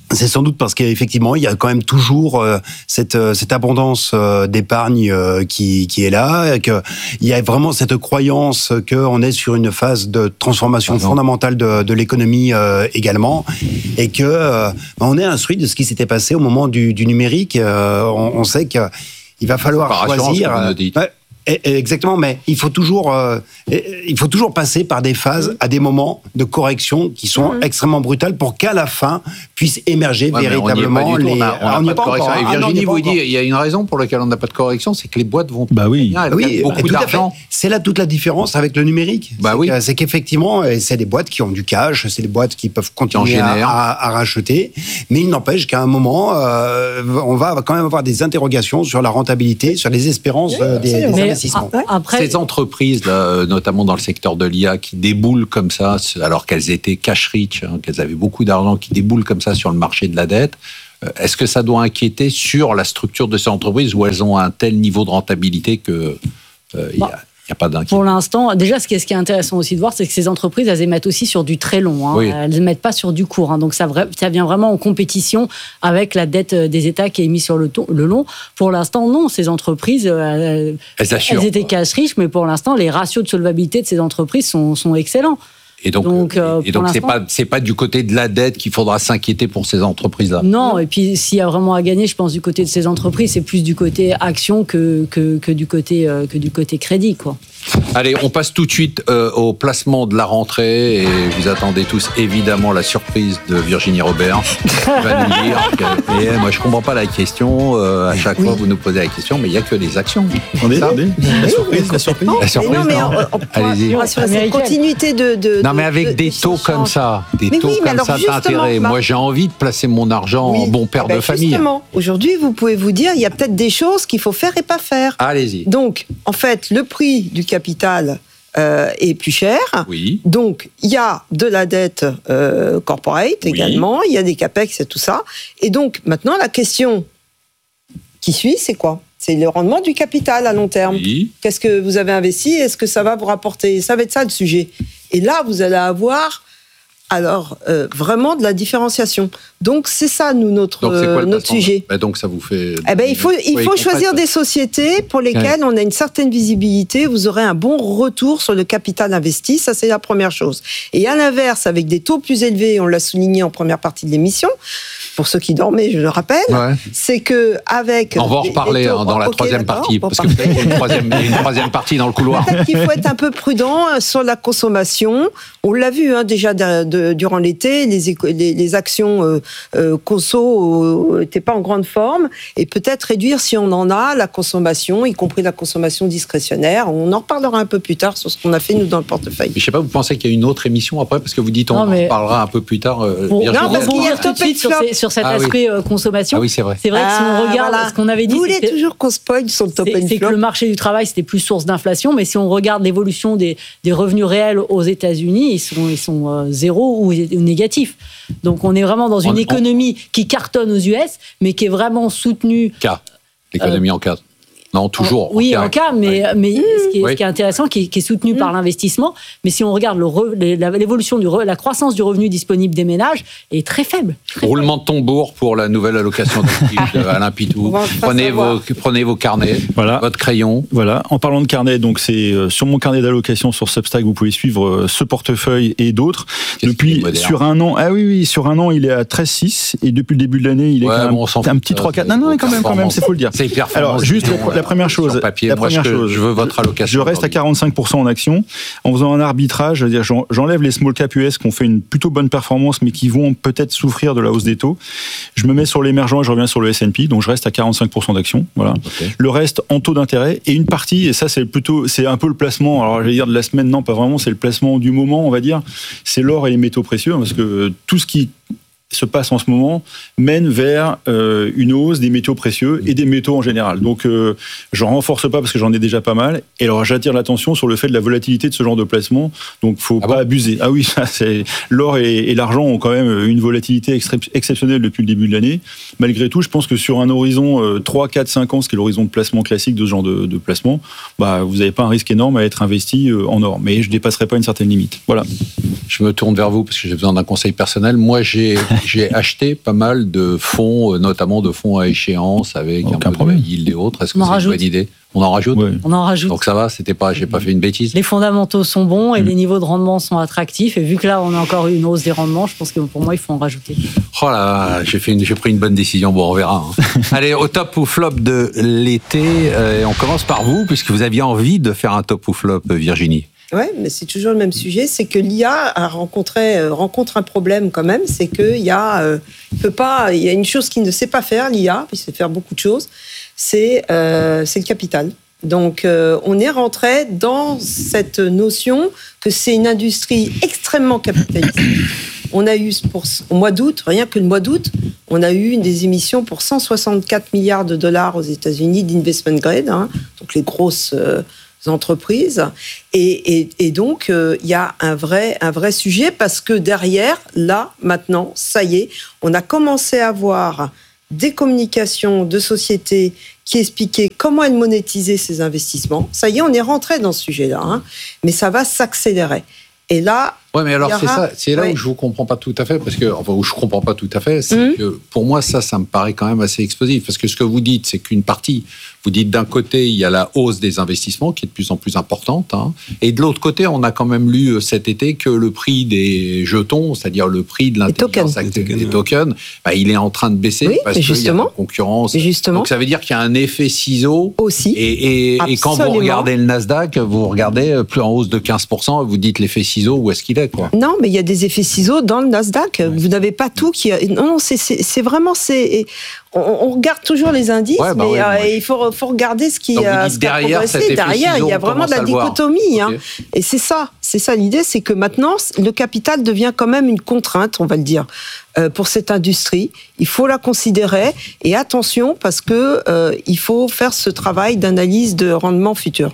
c'est sans doute parce qu'effectivement, il y a quand même toujours euh, cette, euh, cette abondance euh, d'épargne euh, qui, qui est là, et qu'il y a vraiment cette croyance qu'on est sur une phase de transformation ah fondamentale de, de l'économie euh, également, et que euh, on est instruit de ce qui s'était passé au moment du, du numérique. Euh, on, on sait qu'il va falloir choisir. Euh, Exactement, mais il faut toujours, euh, il faut toujours passer par des phases, à des moments de correction qui sont mmh. extrêmement brutales pour qu'à la fin puissent émerger ouais, véritablement les. On n'a pas de correction. Et Virginie vous dit, il y a une raison pour laquelle on n'a pas de correction, c'est que les boîtes vont. Bah oui. Elles oui, beaucoup d'argent. C'est là toute la différence avec le numérique. Bah c'est oui. Que, c'est qu'effectivement, c'est des boîtes qui ont du cash, c'est des boîtes qui peuvent continuer à, à, à racheter, mais il n'empêche qu'à un moment, euh, on va quand même avoir des interrogations sur la rentabilité, sur les espérances euh, des, des investissements. Après, ces entreprises, là, notamment dans le secteur de l'I A, qui déboulent comme ça, alors qu'elles étaient cash rich, hein, qu'elles avaient beaucoup d'argent, qui déboulent comme ça sur le marché de la dette, euh, est-ce que ça doit inquiéter sur la structure de ces entreprises où elles ont un tel niveau de rentabilité que euh, il y a Il n'y a pas d'inquiétude. Pour l'instant, déjà, ce qui est, ce qui est intéressant aussi de voir, c'est que ces entreprises, elles émettent aussi sur du très long. Hein. Oui. Elles n'émettent pas sur du court. Hein. Donc, ça, ça vient vraiment en compétition avec la dette des États qui est mise sur le, ton, le long. Pour l'instant, non. Ces entreprises, elles, elles, elles étaient cash riches, mais pour l'instant, les ratios de solvabilité de ces entreprises sont, sont excellents. Et donc, donc, euh, et donc c'est pas c'est pas du côté de la dette qu'il faudra s'inquiéter pour ces entreprises-là. Non, et puis s'il y a vraiment à gagner, je pense du côté de ces entreprises, c'est plus du côté action que que, que du côté euh, que du côté crédit, quoi. Allez, on passe tout de suite euh, au placement de la rentrée et vous attendez tous évidemment la surprise de Virginie Robert qui va nous dire que, et moi je comprends pas la question, euh, à chaque oui. fois vous nous posez la question, mais il y a que les actions. On est, attendez, la surprise, la surprise, la surprise. Non, mais on, on, allez-y. On sur cette continuité de, de non mais avec de, des taux comme ça, des mais taux oui, comme ça d'intérêt. Moi j'ai envie de placer mon argent oui. en bon père eh ben, de famille. Justement, aujourd'hui vous pouvez vous dire il y a peut-être des choses qu'il faut faire et pas faire. Allez-y. Donc en fait le prix du capital euh, est plus cher. Oui. Donc il y a de la dette euh, corporate oui. également, il y a des capex et tout ça. Et donc maintenant la question qui suit c'est quoi ? C'est le rendement du capital à long terme. Oui. Qu'est-ce que vous avez investi ? Est-ce que ça va vous rapporter ? Ça va être ça le sujet. Et là, vous allez avoir alors euh, vraiment de la différenciation. Donc c'est ça nous notre donc, euh, notre sujet. Bah, donc ça vous fait. Eh ben il faut il faut choisir des sociétés pour lesquelles ouais. on a une certaine visibilité. Vous aurez un bon retour sur le capital investi. Ça c'est la première chose. Et à l'inverse, avec des taux plus élevés, on l'a souligné en première partie de l'émission. Pour ceux qui dormaient, je le rappelle, ouais. c'est que avec on va en reparler des taux, hein, dans la okay, troisième partie, parce que peut-être une troisième, une troisième partie dans le couloir. Peut-être qu'il faut être un peu prudent sur la consommation. On l'a vu hein, déjà de, de, durant l'été, les, les, les actions euh, euh, conso n'étaient pas en grande forme, et peut-être réduire, si on en a, la consommation, y compris la consommation discrétionnaire. On en reparlera un peu plus tard sur ce qu'on a fait nous dans le portefeuille. Mais je sais pas, vous pensez qu'il y a une autre émission après, parce que vous dites on non, mais... en parlera un peu plus tard. Euh, bon, non, parce qu'il y a tout de suite sur, ces, sur cet ah, aspect oui. consommation. Ah oui, c'est vrai. C'est vrai que si on regarde ah, voilà. ce qu'on avait dit, vous voulez toujours qu'on spoil sur le top and flop. C'est que le marché du travail c'était plus source d'inflation, mais si on regarde l'évolution des, des revenus réels aux États-Unis, ils sont ils sont euh, zéro ou négatifs. Donc on est vraiment dans une on, économie on... qui cartonne aux U S, mais qui est vraiment soutenue. K. L'économie euh, en K. Non, toujours. Oui, en cas, mais, oui. mais ce, qui est, oui. ce qui est intéressant, qui est, qui est soutenu mmh. par l'investissement, mais si on regarde le re, l'évolution, du re, la croissance du revenu disponible des ménages est très faible. Très Roulement faible. de tambour pour la nouvelle allocation d'actifs d'Alain Pitou. Prenez vos, prenez vos carnets, voilà. votre crayon. Voilà. En parlant de carnet, donc c'est sur mon carnet d'allocation sur Substack, vous pouvez suivre ce portefeuille et d'autres. Qu'est-ce depuis sur un an, ah oui, oui, sur un an, il est à treize virgule six et depuis le début de l'année, il est ouais, quand bon, même un petit trois quatre. Non, non, quand même, quand même, c'est faut le dire. C'est hyper Alors, juste la, la première chose. Papier. La Moi, première je, chose, je veux votre allocation. Je reste à quarante-cinq pour cent en actions. En faisant un arbitrage, c'est-à-dire j'enlève les small cap U S qui ont fait une plutôt bonne performance, mais qui vont peut-être souffrir de la hausse des taux. Je me mets sur l'émergent et je reviens sur le S and P, donc je reste à quarante-cinq pour cent d'actions. Voilà. Okay. Le reste en taux d'intérêt et une partie, et ça c'est plutôt, c'est un peu le placement. Alors je vais dire de la semaine, non, pas vraiment. C'est le placement du moment, on va dire. C'est l'or et les métaux précieux, parce que tout ce qui se passe en ce moment mène vers euh, une hausse des métaux précieux et des métaux en général. Donc, euh, j'en renforce pas parce que j'en ai déjà pas mal. Et alors, j'attire l'attention sur le fait de la volatilité de ce genre de placement. Donc, faut ah pas bon abuser. Ah oui, ça, c'est l'or et, et l'argent ont quand même une volatilité extré- exceptionnelle depuis le début de l'année. Malgré tout, je pense que sur un horizon euh, trois, quatre, cinq ans, ce qui est l'horizon de placement classique de ce genre de, de placement, bah, vous n'avez pas un risque énorme à être investi euh, en or. Mais je dépasserai pas une certaine limite. Voilà. Je me tourne vers vous parce que j'ai besoin d'un conseil personnel. Moi, j'ai j'ai acheté pas mal de fonds, notamment de fonds à échéance avec Aucun un peu problème. de yield et autres. Est-ce que On en c'est une rajoute. bonne idée? On en rajoute? Ouais. On en rajoute. Donc ça va, c'était pas, j'ai pas fait une bêtise. Les fondamentaux sont bons et Mm. les niveaux de rendement sont attractifs. Et vu que là, on a encore eu une hausse des rendements, je pense que pour moi, il faut en rajouter. Oh là là, j'ai fait une, j'ai pris une bonne décision. Bon, on verra. hein. Allez, au top ou flop de l'été, euh, on commence par vous, puisque vous aviez envie de faire un top ou flop, Virginie. Ouais, mais c'est toujours le même sujet, c'est que l'I A a rencontré, euh, rencontre un problème quand même, c'est qu'il y a, euh, il peut pas, il y a une chose qu'il ne sait pas faire, l'I A, il sait faire beaucoup de choses, c'est, euh, c'est le capital. Donc, euh, on est rentré dans cette notion que c'est une industrie extrêmement capitaliste. On a eu, pour, au mois d'août, rien que le mois d'août, on a eu des émissions pour cent soixante-quatre milliards de dollars aux États-Unis d'investment grade, hein, donc les grosses euh, entreprises. Et, et, et donc, il euh, y a un vrai, un vrai sujet parce que derrière, là, maintenant, ça y est, on a commencé à voir des communications de sociétés qui expliquaient comment elles monétisaient ces investissements. Ça y est, on est rentré dans ce sujet-là, hein, mais ça va s'accélérer. Et là, Ouais, mais alors il y c'est aura- ça, c'est là ouais. où je vous comprends pas tout à fait, parce que enfin où je comprends pas tout à fait, c'est Mhm. que pour moi ça, ça me paraît quand même assez explosif, parce que ce que vous dites, c'est qu'une partie, vous dites d'un côté il y a la hausse des investissements qui est de plus en plus importante, hein, et de l'autre côté on a quand même lu euh, cet été que le prix des jetons, c'est-à-dire le prix de l'intelligence tokens. artificielle, des tokens, bah, il est en train de baisser Oui, parce mais qu'il y a justement. la concurrence. Et justement. Donc ça veut dire qu'il y a un effet ciseau. Aussi. Et, et, et quand vous Absolument. regardez le Nasdaq, vous regardez plus en hausse de quinze pour cent et vous dites l'effet ciseau, où est-ce qu'il est, quoi? Non, mais il y a des effets ciseaux dans le Nasdaq. Vous n'avez pas tout qui. A... Non, c'est, c'est, c'est vraiment. C'est... On, on regarde toujours les indices, Ouais, bah mais ouais, euh, moi, il faut, faut regarder ce qui, Donc, vous a, dites ce qui a derrière cet progressé. effet Derrière, ciseau, il y a on vraiment de la commence à le voir. dichotomie. Hein. Ok. Et c'est ça. C'est ça l'idée, c'est que maintenant, le capital devient quand même une contrainte, on va le dire, euh, pour cette industrie. Il faut la considérer. Et attention, parce que euh, il faut faire ce travail d'analyse de rendement futur.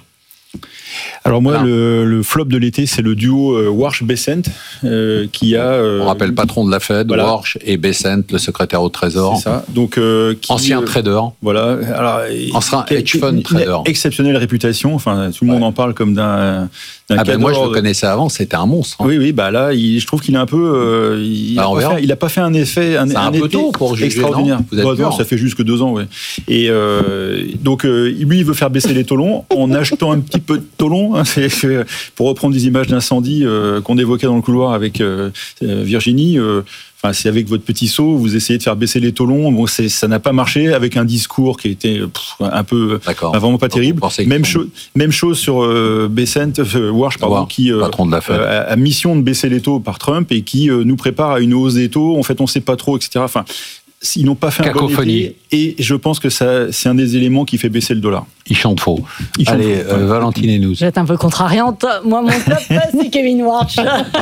Alors moi, Alors. le, le flop de l'été, c'est le duo euh, Warsh-Bessent euh, qui a... euh, On rappelle patron de la Fed, voilà. Warsh et Bessent, le secrétaire au Trésor, C'est ça. Donc, euh, qui, ancien euh, trader. Voilà. Alors, Ancien qui a hedge fund une trader. exceptionnelle réputation. Enfin, tout le monde Ouais. en parle comme d'un. d'un Ah ben moi je cadre. le connaissais avant, c'était un monstre. hein. Oui, oui. Bah là, il, je trouve qu'il est un peu. Euh, il, Bah, a on pas verra. fait, il a pas fait un effet. Un, C'est un peu été tôt pour juger, extraordinaire. non Vous êtes Bah, sûr non, ça fait juste que deux ans, ouais. Et euh, donc, euh, lui, il veut faire baisser les taux longs en achetant un petit peu de taux longs. Hein, c'est, c'est, pour reprendre des images d'incendie euh, qu'on évoquait dans le couloir avec euh, Virginie. Euh, Enfin, c'est avec votre petit seau, vous essayez de faire baisser les taux longs. Bon, c'est, ça n'a pas marché avec un discours qui était pff, un peu, D'accord. enfin, vraiment pas Donc, terrible. vous pensez qu'ils Même sont- chose, même chose sur euh, Bessent, euh, Warsh, pardon, Warsh, qui euh, patron de la Fed. euh, a, a mission de baisser les taux par Trump et qui euh, nous prépare à une hausse des taux. En fait, on sait pas trop, et cetera. Enfin, ils n'ont pas fait un bon Cacophonie. été, et je pense que ça, c'est un des éléments qui fait baisser le dollar. Il chante faux. Il chante Allez, faux, euh, ouais. Valentine et nous. Je vais être un peu contrariante. Moi, mon top, c'est Kevin Warsh.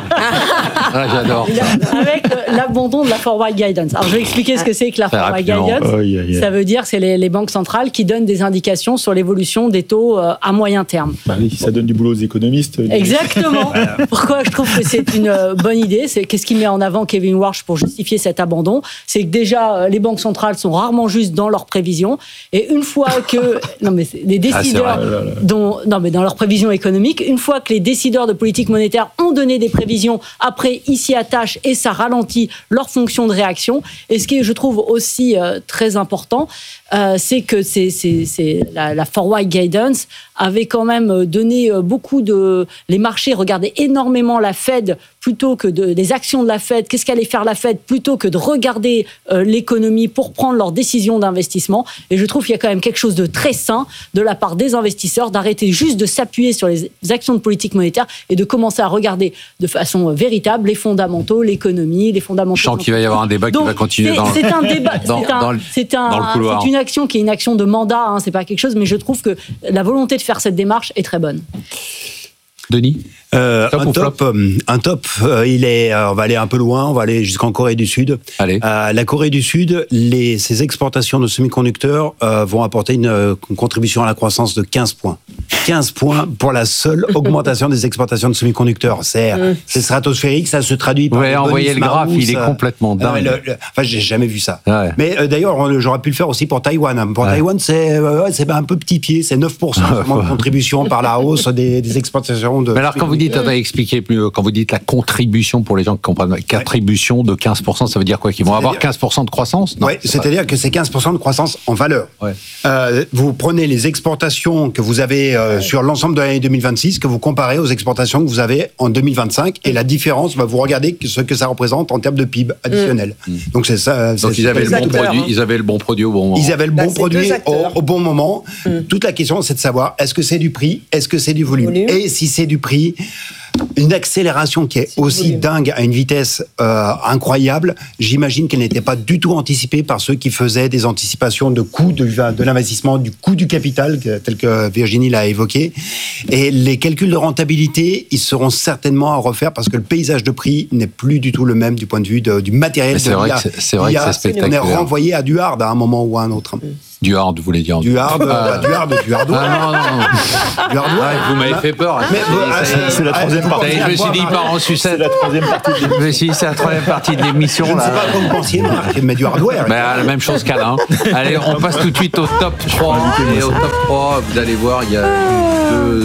Ah, j'adore. Avec euh, l'abandon de la Forward Guidance. Alors, je vais expliquer ce que c'est que la Très Forward rapidement. Guidance. Aïe, aïe, aïe. Ça veut dire que c'est les, les banques centrales qui donnent des indications sur l'évolution des taux euh, à moyen terme. Bah oui, ça donne du boulot aux économistes. Exactement. Pourquoi je trouve que c'est une euh, bonne idée, c'est qu'est-ce qu'il met en avant Kevin Warsh pour justifier cet abandon, c'est que déjà euh, les banques centrales sont rarement justes dans leurs prévisions, et une fois que non mais c'est- les Ah, c'est décideurs vrai. dont non mais dans leurs prévisions économiques, une fois que les décideurs de politique monétaire ont donné des prévisions, après ils s'y attachent et ça ralentit leur fonction de réaction. Et ce qui je trouve aussi euh, très important, euh, c'est que c'est, c'est, c'est la, la Forward Guidance avait quand même donné beaucoup de... Les marchés regardaient énormément la Fed plutôt que de, des actions de la Fed, qu'est-ce qu'allait faire la Fed, plutôt que de regarder euh, l'économie pour prendre leurs décisions d'investissement. Et je trouve qu'il y a quand même quelque chose de très sain de la part des investisseurs d'arrêter juste de s'appuyer sur les actions de politique monétaire et de commencer à regarder de façon véritable les fondamentaux, l'économie, les fondamentaux... Je sens qu'il va y avoir un débat Donc, qui va continuer c'est, dans, c'est un débat, dans, c'est, un, dans le, c'est, un, dans le couloir. c'est une action qui est une action de mandat, hein, c'est pas quelque chose, mais je trouve que la volonté de faire cette démarche est très bonne. Denis Euh, Top un, ou top, euh, un top, euh, il est, euh, on va aller un peu loin, on va aller jusqu'en Corée du Sud. Allez. Euh, la Corée du Sud, les, ses exportations de semi-conducteurs euh, vont apporter une, euh, une contribution à la croissance de quinze points. quinze points pour la seule augmentation des exportations de semi-conducteurs. C'est, mmh. c'est stratosphérique, ça se traduit par... Vous avez envoyé le graphe, il est complètement dingue. Euh, le, le, enfin, j'ai jamais vu ça. Ouais. Mais euh, d'ailleurs, j'aurais pu le faire aussi pour Taïwan. Pour ouais. Taïwan, c'est, euh, c'est un peu petit pied, c'est neuf pour cent de contribution par la hausse des, des exportations de... Mais alors, quand vous dites, on va expliquer plus, quand vous dites la contribution, pour les gens qui comprennent, contribution ouais. de quinze pour cent, ça veut dire quoi? Qu'ils vont avoir quinze pour cent de croissance? Oui, c'est-à-dire que c'est quinze pour cent de croissance en valeur. Ouais. Euh, vous prenez les exportations que vous avez euh, ouais. sur l'ensemble de l'année deux mille vingt-six, que vous comparez aux exportations que vous avez en deux mille vingt-cinq, et la différence, bah, vous regardez ce que ça représente en termes de P I B additionnel. Mmh. Donc c'est ça. Donc c'est, ils avaient, c'est le bon produit, hein. ils avaient le bon produit au bon moment. Ils avaient le bon bah, produit au, au bon moment. Mmh. Toute la question, c'est de savoir, est-ce que c'est du prix, est-ce que c'est du volume, volume. Et si c'est du prix, une accélération qui est, c'est aussi dingue à une vitesse euh, incroyable, j'imagine qu'elle n'était pas du tout anticipée par ceux qui faisaient des anticipations de coût de, de l'investissement, du coût du capital, tel que Virginie l'a évoqué. Et les calculs de rentabilité, ils seront certainement à refaire parce que le paysage de prix n'est plus du tout le même du point de vue de, du matériel. C'est, de vrai, que c'est, c'est vrai que c'est spectaculaire. On est renvoyé à du hard à un moment ou à un autre. Du hard, vous voulez dire? Du hard, ah. du hard, du hardware. Ah non, non, non. Du hardware. Ah, vous m'avez fait peur. Mais, ah, c'est, c'est la troisième partie. Je me suis dit, il part en sucette. C'est la troisième partie de l'émission. Je me suis dit, c'est la troisième partie de l'émission. Je ne là. sais pas comment vous pensiez, Marc, mais du hardware. Ben, la même chose qu'Alain. Allez, on passe tout de suite au top trois. Et au top trois, vous allez voir, il y a deux,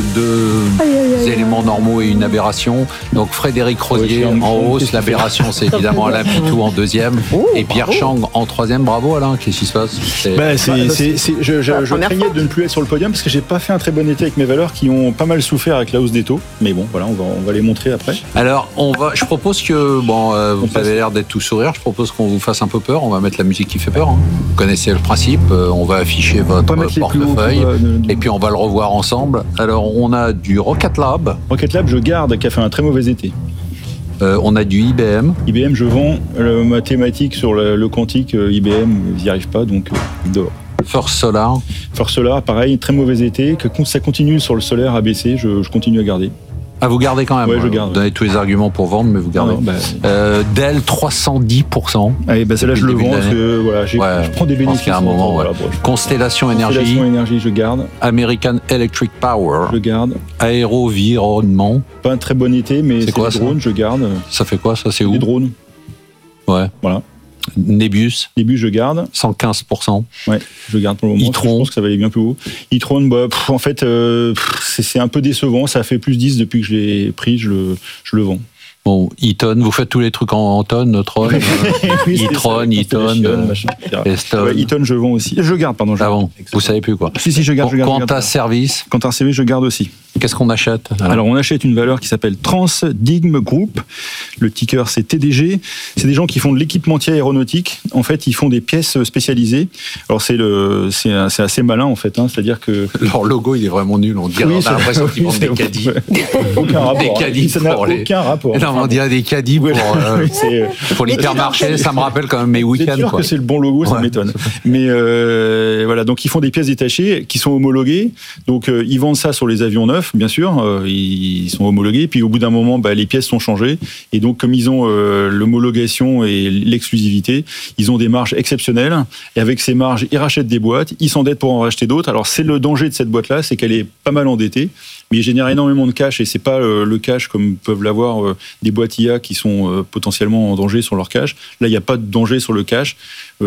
deux éléments normaux et une aberration. Donc, Frédéric Rosier en hausse. L'aberration, c'est évidemment Alain Pitou en deuxième. Et Pierre Chang en troisième. Bravo, Alain. Qu'est-ce qui se passe? Ben, c'est, c'est, c'est, je, je, je craignais de ne plus être sur le podium parce que j'ai pas fait un très bon été avec mes valeurs qui ont pas mal souffert avec la hausse des taux. Mais bon, voilà, on va, on va les montrer après. Alors, on va, je propose que, bon, euh, vous avez l'air d'être tout sourire. Je propose qu'on vous fasse un peu peur. On va mettre la musique qui fait peur. Hein. Vous connaissez le principe. Euh, on va afficher votre portefeuille pour, euh, et puis on va le revoir ensemble. Alors, on a du Rocket Lab. Rocket Lab, je garde, qui a fait un très mauvais été. Euh, on a du I B M. I B M, je vends. Le mathématique sur le, le quantique, euh, I B M, ils n'y arrivent pas, donc euh, il dort. First Solar. First Solar, pareil, très mauvais été. Que ça continue sur le solaire à baisser, je, je continue à garder. Ah, vous gardez quand même? Ouais, je garde. Vous donnez tous les arguments pour vendre, mais vous gardez. Non, non, bah... euh, Dell, trois cent dix pour cent. Allez, bah celle-là, je le vends parce que voilà, j'ai, ouais, je prends des bénéfices. À un moment, voilà, bon, Constellation Énergie. Constellation Énergie, je garde. American Electric Power. Je garde. Aérovironnement. Pas un très bon été, mais c'est, c'est quoi, des drones, je garde. Ça fait quoi, ça? C'est où? Des drones. Ouais. Voilà. Nebius. Nebius, je garde. cent quinze pour cent. Ouais, je garde pour le moment. E-Tron. Je pense que ça va aller bien plus haut. E-Tron, bah, pff, en fait, euh, pff, c'est, c'est un peu décevant. Ça a fait plus dix depuis que je l'ai pris. Je le, je le vends. Bon, E-Ton, vous faites tous les trucs en, en tonnes, Tron, euh, oui, E-Tron, E-Ton, Eston. Ouais, E-Ton, je vends aussi. Je garde, pardon. Je ah bon, vous savez plus quoi. Si, si, je garde. Quant à service. Quant à service, je garde aussi. Qu'est-ce qu'on achète? Alors, alors, on achète une valeur qui s'appelle Transdigm Group. Le ticker, c'est T D G. C'est des gens qui font de l'équipementier aéronautique. En fait, ils font des pièces spécialisées. Alors, c'est, le, c'est, c'est assez malin, en fait. Hein. C'est-à-dire que... Leur logo, il est vraiment nul. On, dirait, oui, on a l'impression qu'ils vendent des caddies. Aucun rapport. Des caddies ça n'a pour aucun les... rapport. Non, on dirait des caddies pour, euh, pour l'hypermarché. Ça me rappelle quand même mes week-ends. C'est sûr quoi. que c'est le bon logo, ça ouais. m'étonne. Mais euh, voilà, donc ils font des pièces détachées qui sont homologuées. Donc, euh, ils vendent ça sur les avions neufs, bien sûr. Euh, ils sont homologués, puis au bout d'un moment, bah, les pièces sont changées, et donc comme ils ont euh, l'homologation et l'exclusivité, ils ont des marges exceptionnelles, et avec ces marges, ils rachètent des boîtes, ils s'endettent pour en racheter d'autres. Alors c'est le danger de cette boîte-là, c'est qu'elle est pas mal endettée, mais ils génèrent énormément de cash, et c'est pas euh, le cash comme peuvent l'avoir euh, des boîtes I A qui sont euh, potentiellement en danger sur leur cash. Là, il n'y a pas de danger sur le cash.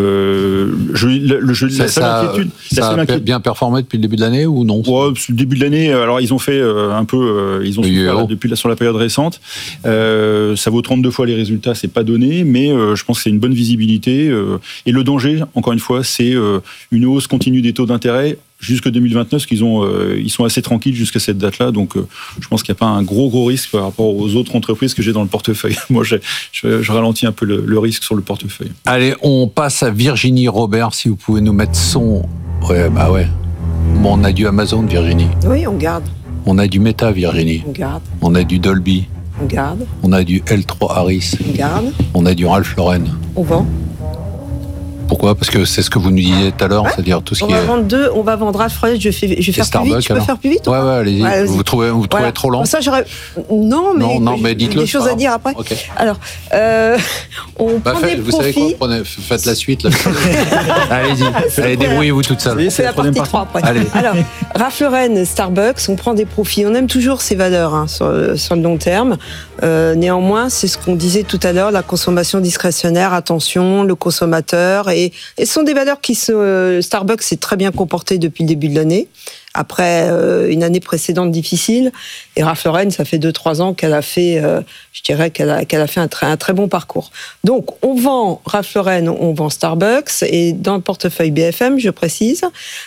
Euh, je, le, je, ça, la seule ça, inquiétude... Ça la seule a inquiétude, bien performé depuis le début de l'année ou non? Ouais, le début de l'année, alors ils ont fait euh, un peu... Euh, ils ont souffert là, depuis là, sur la période récente. Euh, ça vaut trente-deux fois les résultats, c'est pas donné, mais euh, je pense que c'est une bonne visibilité. Euh, et le danger, encore une fois, c'est euh, une hausse continue des taux d'intérêt jusque deux mille vingt-neuf, parce qu'ils ont, euh, ils sont assez tranquilles jusqu'à cette date-là. Donc, euh, je pense qu'il n'y a pas un gros, gros risque par rapport aux autres entreprises que j'ai dans le portefeuille. Moi, je, je, je ralentis un peu le, le risque sur le portefeuille. Allez, on passe à Virginie Robert, si vous pouvez nous mettre son... Ouais, bah ouais. Bon, on a du Amazon, Virginie. Oui, on garde. On a du Meta, Virginie. On garde. On a du Dolby. On garde. On a du L trois Harris. On garde. On a du Ralph Lauren. On vend. Pourquoi ? Parce que c'est ce que vous nous disiez tout à l'heure, ouais. c'est-à-dire tout ce on qui va est... vendre deux, on va vendre Alfred, je, fais, je vais faire Starbucks, plus vite, je peux faire plus vite Ouais, ouais, allez-y. Ouais, allez-y. Vous trouvez, vous trouvez voilà. trop lent ça, j'aurais... Non, mais, non, non, mais dites-le, des choses à dire après. Okay. Alors, euh, on bah, prend fait, des vous profits... savez quoi Prenez, faites la suite. Là. allez-y, allez, débrouillez-vous toute seule. C'est la partie trois après. Allez. Alors, Ralph Lauren, Starbucks, on prend des profits. On aime toujours ces valeurs hein, sur, sur le long terme. Euh, néanmoins, c'est ce qu'on disait tout à l'heure, la consommation discrétionnaire, attention, le consommateur. Et, et ce sont des valeurs qui se... Euh, Starbucks s'est très bien comporté depuis le début de l'année, après euh, une année précédente difficile. Et Ralph Lauren, ça fait deux trois ans qu'elle a fait, euh, je dirais qu'elle a, qu'elle a fait un très, un très bon parcours. Donc, on vend Ralph Lauren, on vend Starbucks, et dans le portefeuille B F M, je précise,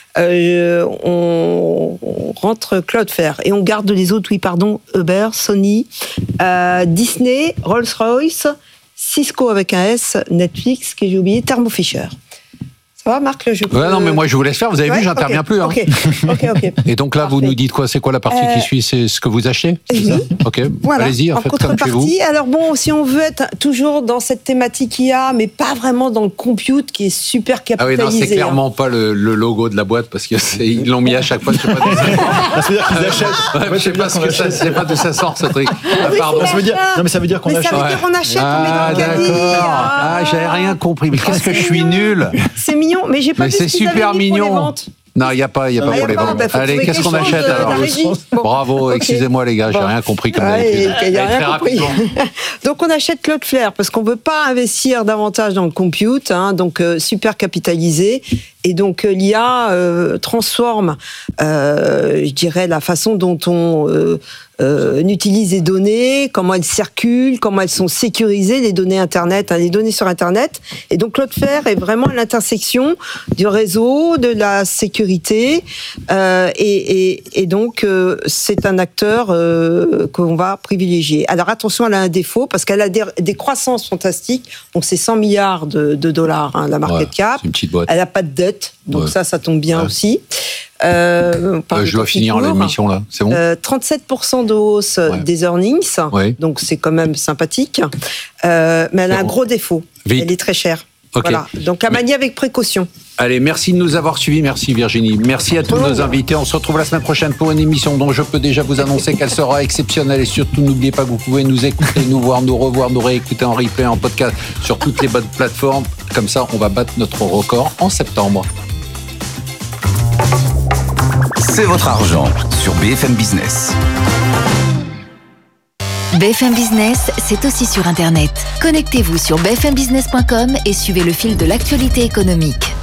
euh, on, on rentre Cloudflare, et on garde les autres, oui, pardon, Uber, Sony, euh, Disney, Rolls-Royce, Cisco avec un S, Netflix, que j'ai oublié, Thermo Fisher. Ça va, Marc, le jeu ouais, non, mais moi, je vous laisse faire. Vous avez ouais, vu, j'interviens okay, plus. Hein. Ok, ok, ok. Et donc là, Parfait. Vous nous dites quoi ? C'est quoi la partie euh, qui suit ? C'est ce que vous achetez ? C'est ça ? Ok, voilà. Allez-y, en, en fait, comme chez vous. Alors bon, si on veut être toujours dans cette thématique I A, mais pas vraiment dans le compute qui est super capitalisé. Ah oui, non, c'est clairement hein. pas le, le logo de la boîte parce qu'ils l'ont mis à chaque fois. Je sais pas d'où ça sort. Ça veut dire qu'ils achètent. Ouais, je sais pas ce que ça, je sais pas d'où ça sort ce truc. Ah, pardon. Ça veut dire, non, mais ça veut dire qu'on achète. Ça veut dire qu'on achète, on met dans le caddie. Ah, j'avais rien compris. Mais qu'est-ce que je suis nul. C'est mignon, mais j'ai pas vu. C'est super mignon. Non, il n'y a pas, il y a pas ah, pour les ventes. Bah, Allez, qu'est-ce qu'on achète alors bon. Bravo, okay. Excusez-moi les gars, j'ai bon. rien compris comme d'habitude. Il n'y a rien compris. Donc on achète Cloudflare parce qu'on ne veut pas investir davantage dans le compute, hein, donc euh, super capitalisé. Et donc euh, l'I A euh, transforme, euh, je dirais, la façon dont on euh, euh, utilise les données, comment elles circulent, comment elles sont sécurisées, les données Internet, hein, les données sur Internet. Et donc Cloudflare est vraiment à l'intersection du réseau, de la sécurité, euh, et, et, et donc euh, c'est un acteur euh, qu'on va privilégier. Alors attention, elle a un défaut parce qu'elle a des, des croissances fantastiques. Donc c'est cent milliards de, de dollars hein, la market ouais, cap. C'est une petite boîte. Elle n'a pas de dette, donc ouais. ça, ça tombe bien ouais. aussi. Euh, euh, je dois finir l'émission là, c'est bon. Euh, trente-sept pour cent de hausse ouais. des earnings, ouais. donc c'est quand même sympathique. Euh, mais elle a un gros défaut. Vite. Elle est très chère. Okay. Voilà. Donc à manier mais... avec précaution. Allez, merci de nous avoir suivis. Merci Virginie. Merci à tous oh. nos invités. On se retrouve la semaine prochaine pour une émission dont je peux déjà vous annoncer qu'elle sera exceptionnelle. Et surtout, n'oubliez pas que vous pouvez nous écouter, nous voir, nous revoir, nous réécouter en replay, en podcast sur toutes les bonnes plateformes. Comme ça, on va battre notre record en septembre. C'est votre argent sur B F M Business. B F M Business, c'est aussi sur Internet. Connectez-vous sur b f m business point com et suivez le fil de l'actualité économique.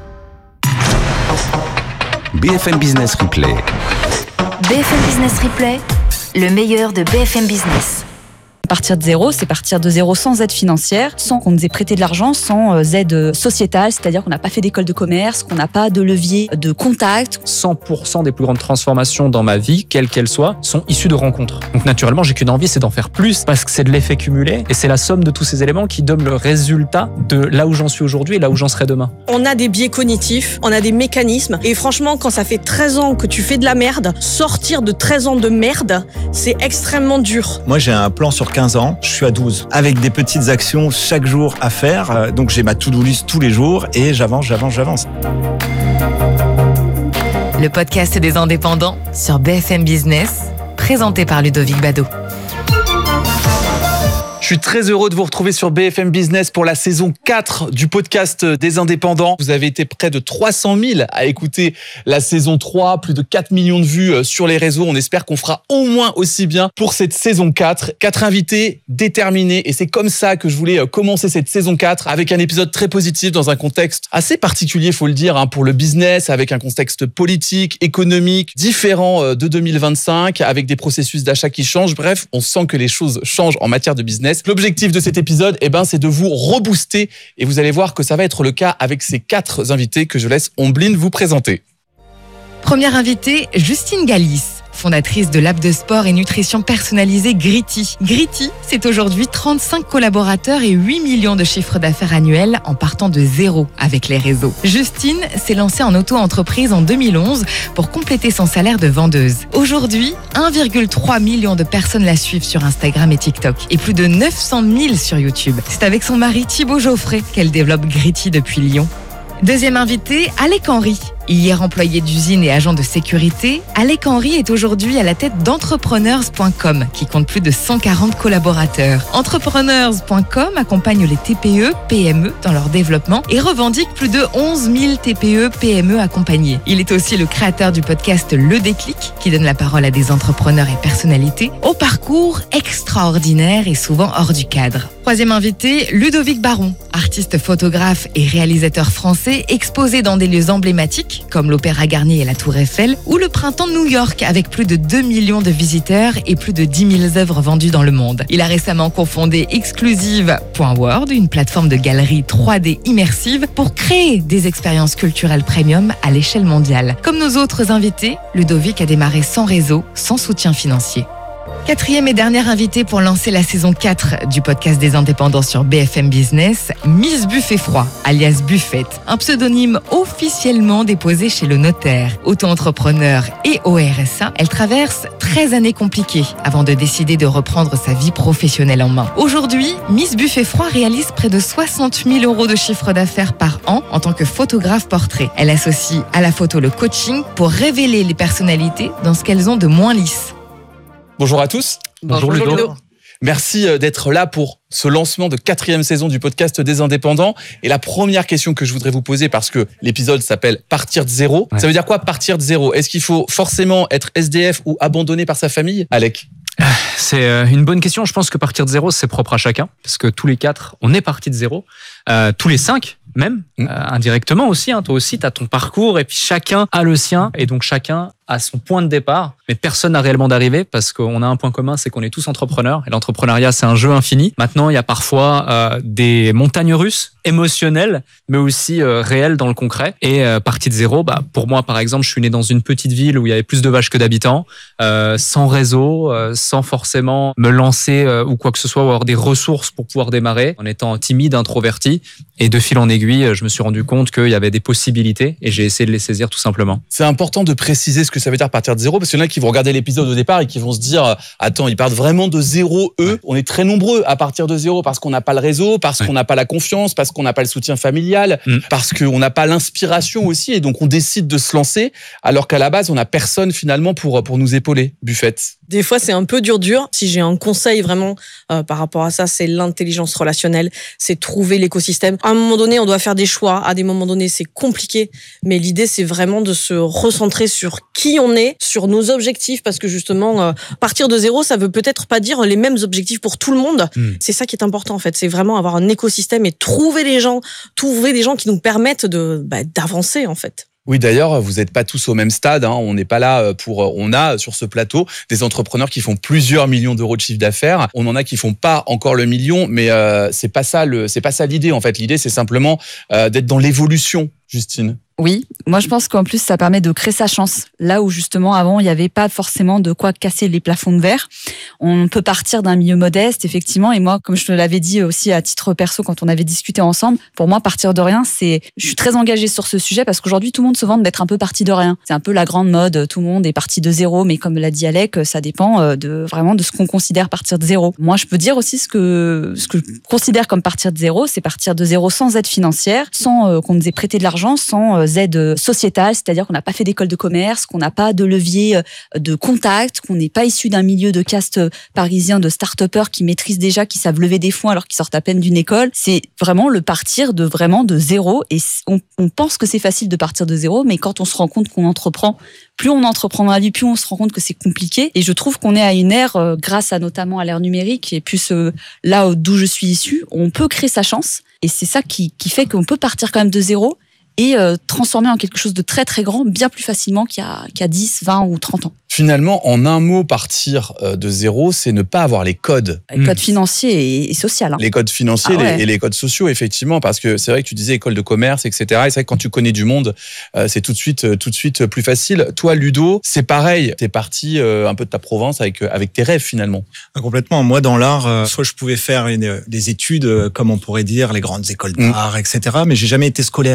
B F M Business Replay. B F M Business Replay, le meilleur de B F M Business. Partir de zéro, c'est partir de zéro sans aide financière, sans qu'on nous ait prêté de l'argent, sans aide sociétale, c'est-à-dire qu'on n'a pas fait d'école de commerce, qu'on n'a pas de levier de contact. cent pour cent des plus grandes transformations dans ma vie, quelles qu'elles soient, sont issues de rencontres. Donc naturellement, j'ai qu'une envie, c'est d'en faire plus, parce que c'est de l'effet cumulé, et c'est la somme de tous ces éléments qui donne le résultat de là où j'en suis aujourd'hui et là où j'en serai demain. On a des biais cognitifs, on a des mécanismes, et franchement, quand ça fait treize ans que tu fais de la merde, sortir de treize ans de merde, c'est extrêmement dur. Moi, j'ai un plan sur quinze ans, je suis à douze, avec des petites actions chaque jour à faire. Donc j'ai ma to-do list tous les jours et j'avance, j'avance, j'avance. Le podcast des indépendants sur B F M Business, présenté par Ludovic Bado. Je suis très heureux de vous retrouver sur B F M Business pour la saison quatre du podcast des indépendants. Vous avez été près de trois cent mille à écouter la saison trois, plus de quatre millions de vues sur les réseaux. On espère qu'on fera au moins aussi bien pour cette saison quatre. Quatre invités déterminés et c'est comme ça que je voulais commencer cette saison quatre avec un épisode très positif dans un contexte assez particulier, faut le dire, hein, pour le business, avec un contexte politique, économique, différent de deux mille vingt-cinq, avec des processus d'achat qui changent. Bref, on sent que les choses changent en matière de business. L'objectif de cet épisode, eh ben, c'est de vous rebooster et vous allez voir que ça va être le cas avec ces quatre invités que je laisse Ombline vous présenter. Première invitée, Justine Galis, fondatrice de l'app de sport et nutrition personnalisée Gritty. Gritty, c'est aujourd'hui trente-cinq collaborateurs et huit millions de chiffres d'affaires annuels en partant de zéro avec les réseaux. Justine s'est lancée en auto-entreprise en deux mille onze pour compléter son salaire de vendeuse. Aujourd'hui, un virgule trois million de personnes la suivent sur Instagram et TikTok et plus de neuf cent mille sur YouTube. C'est avec son mari Thibaut Geoffrey qu'elle développe Gritty depuis Lyon. Deuxième invité, Alec Henry. Hier employé d'usine et agent de sécurité, Alec Henry est aujourd'hui à la tête d'entrepreneurs point com, qui compte plus de cent quarante collaborateurs. Entrepreneurs point com accompagne les T P E, P M E dans leur développement et revendique plus de onze mille T P E, P M E accompagnés. Il est aussi le créateur du podcast Le Déclic, qui donne la parole à des entrepreneurs et personnalités au parcours extraordinaire et souvent hors du cadre. Troisième invité, Ludovic Baron, artiste photographe et réalisateur français, exposé dans des lieux emblématiques comme l'Opéra Garnier et la Tour Eiffel, ou le Printemps de New York avec plus de deux millions de visiteurs et plus de dix mille œuvres vendues dans le monde. Il a récemment cofondé exclusive point world, une plateforme de galerie trois D immersive pour créer des expériences culturelles premium à l'échelle mondiale. Comme nos autres invités, Ludovic a démarré sans réseau, sans soutien financier. Quatrième et dernière invitée pour lancer la saison quatre du podcast des indépendants sur B F M Business, Miss Buffet Froid, alias Buffette, un pseudonyme officiellement déposé chez le notaire. Auto-entrepreneur et au R S A, elle traverse treize années compliquées avant de décider de reprendre sa vie professionnelle en main. Aujourd'hui, Miss Buffet Froid réalise près de soixante mille euros de chiffre d'affaires par an en tant que photographe portrait. Elle associe à la photo le coaching pour révéler les personnalités dans ce qu'elles ont de moins lisse. Bonjour à tous. Bonjour, Bonjour Ludo. Ludo. Merci d'être là pour ce lancement de quatrième saison du podcast des indépendants. Et la première question que je voudrais vous poser, parce que l'épisode s'appelle Partir de zéro. Ouais. Ça veut dire quoi, partir de zéro? Est-ce qu'il faut forcément être S D F ou abandonné par sa famille, Alec? C'est une bonne question. Je pense que partir de zéro, c'est propre à chacun. Parce que tous les quatre, on est partis de zéro. Euh, tous les cinq, même, mmh. euh, indirectement aussi. Hein. Toi aussi, tu as ton parcours et puis chacun a le sien. Et donc, chacun a son point de départ. Mais personne n'a réellement d'arrivée parce qu'on a un point commun, c'est qu'on est tous entrepreneurs. Et l'entrepreneuriat, c'est un jeu infini. Maintenant, il y a parfois euh, des montagnes russes émotionnelles, mais aussi euh, réelles dans le concret. Et euh, partie de zéro, bah, pour moi, par exemple, je suis né dans une petite ville où il y avait plus de vaches que d'habitants, euh, sans réseau, euh, sans forcément me lancer euh, ou quoi que ce soit, ou avoir des ressources pour pouvoir démarrer, en étant timide, introverti. Et de fil en aiguille, je me suis rendu compte qu'il y avait des possibilités et j'ai essayé de les saisir tout simplement. C'est important de préciser ce que ça veut dire partir de zéro, parce qu'il y en a qui vont regarder l'épisode au départ et qui vont se dire « Attends, ils partent vraiment de zéro, eux ouais. ?» On est très nombreux à partir de zéro parce qu'on n'a pas le réseau, parce ouais. qu'on n'a pas la confiance, parce qu'on n'a pas le soutien familial, mmh. parce qu'on n'a pas l'inspiration aussi, et donc on décide de se lancer, alors qu'à la base, on n'a personne finalement pour, pour nous épauler. Buffette. Des fois, c'est un peu dur, dur. Si j'ai un conseil vraiment euh, par rapport à ça, c'est l'intelligence relationnelle, c'est trouver l'écosystème. À un moment donné, on doit faire des choix. À des moments donnés, c'est compliqué. Mais l'idée, c'est vraiment de se recentrer sur qui on est, sur nos objectifs, parce que justement, euh, partir de zéro, ça veut peut-être pas dire les mêmes objectifs pour tout le monde. Mmh. C'est ça qui est important, en fait. C'est vraiment avoir un écosystème et trouver les gens, trouver des gens qui nous permettent de, bah, d'avancer, en fait. Oui, d'ailleurs, vous n'êtes pas tous au même stade. Hein. On n'est pas là pour. On a sur ce plateau des entrepreneurs qui font plusieurs millions d'euros de chiffre d'affaires. On en a qui font pas encore le million, mais euh, c'est pas ça le. C'est pas ça l'idée. En fait, l'idée c'est simplement euh, d'être dans l'évolution. Justine. Oui, moi je pense qu'en plus ça permet de créer sa chance. Là où justement avant il n'y avait pas forcément de quoi casser les plafonds de verre. On peut partir d'un milieu modeste effectivement, et moi comme je te l'avais dit aussi à titre perso quand on avait discuté ensemble, pour moi partir de rien c'est, je suis très engagée sur ce sujet parce qu'aujourd'hui tout le monde se vante d'être un peu parti de rien. C'est un peu la grande mode, tout le monde est parti de zéro, mais comme l'a dit Alec, ça dépend de vraiment de ce qu'on considère partir de zéro. Moi je peux dire aussi ce que ce que je considère comme partir de zéro, c'est partir de zéro sans aide financière, sans euh, qu'on nous ait prêté de l'argent, sans aide sociétale, c'est-à-dire qu'on n'a pas fait d'école de commerce, qu'on n'a pas de levier de contact, qu'on n'est pas issu d'un milieu de caste parisien de start-upers qui maîtrisent déjà, qui savent lever des fonds alors qu'ils sortent à peine d'une école. C'est vraiment le partir de vraiment de zéro, et on, on pense que c'est facile de partir de zéro, mais quand on se rend compte qu'on entreprend, plus on entreprend dans la vie, plus on se rend compte que c'est compliqué. Et je trouve qu'on est à une ère, euh, grâce à notamment à l'ère numérique, et plus euh, là d'où je suis issue, on peut créer sa chance, et c'est ça qui, qui fait qu'on peut partir quand même de zéro et euh, transformer en quelque chose de très très grand bien plus facilement qu'il y a, qu'il y a dix, vingt ou trente ans. Finalement, en un mot, partir de zéro, c'est ne pas avoir les codes. Les codes mmh. financiers et sociaux. Hein. Les codes financiers ah ouais. les, et les codes sociaux, effectivement, parce que c'est vrai que tu disais école de commerce, et cetera. Et c'est vrai que quand tu connais du monde, euh, c'est tout de suite, tout de suite plus facile. Toi, Ludo, c'est pareil. T'es parti euh, un peu de ta province avec avec tes rêves finalement. Complètement. Moi, dans l'art, euh, soit je pouvais faire une, des études, euh, comme on pourrait dire, les grandes écoles d'art, mmh. et cetera. Mais j'ai jamais été scolaire, donc c'était un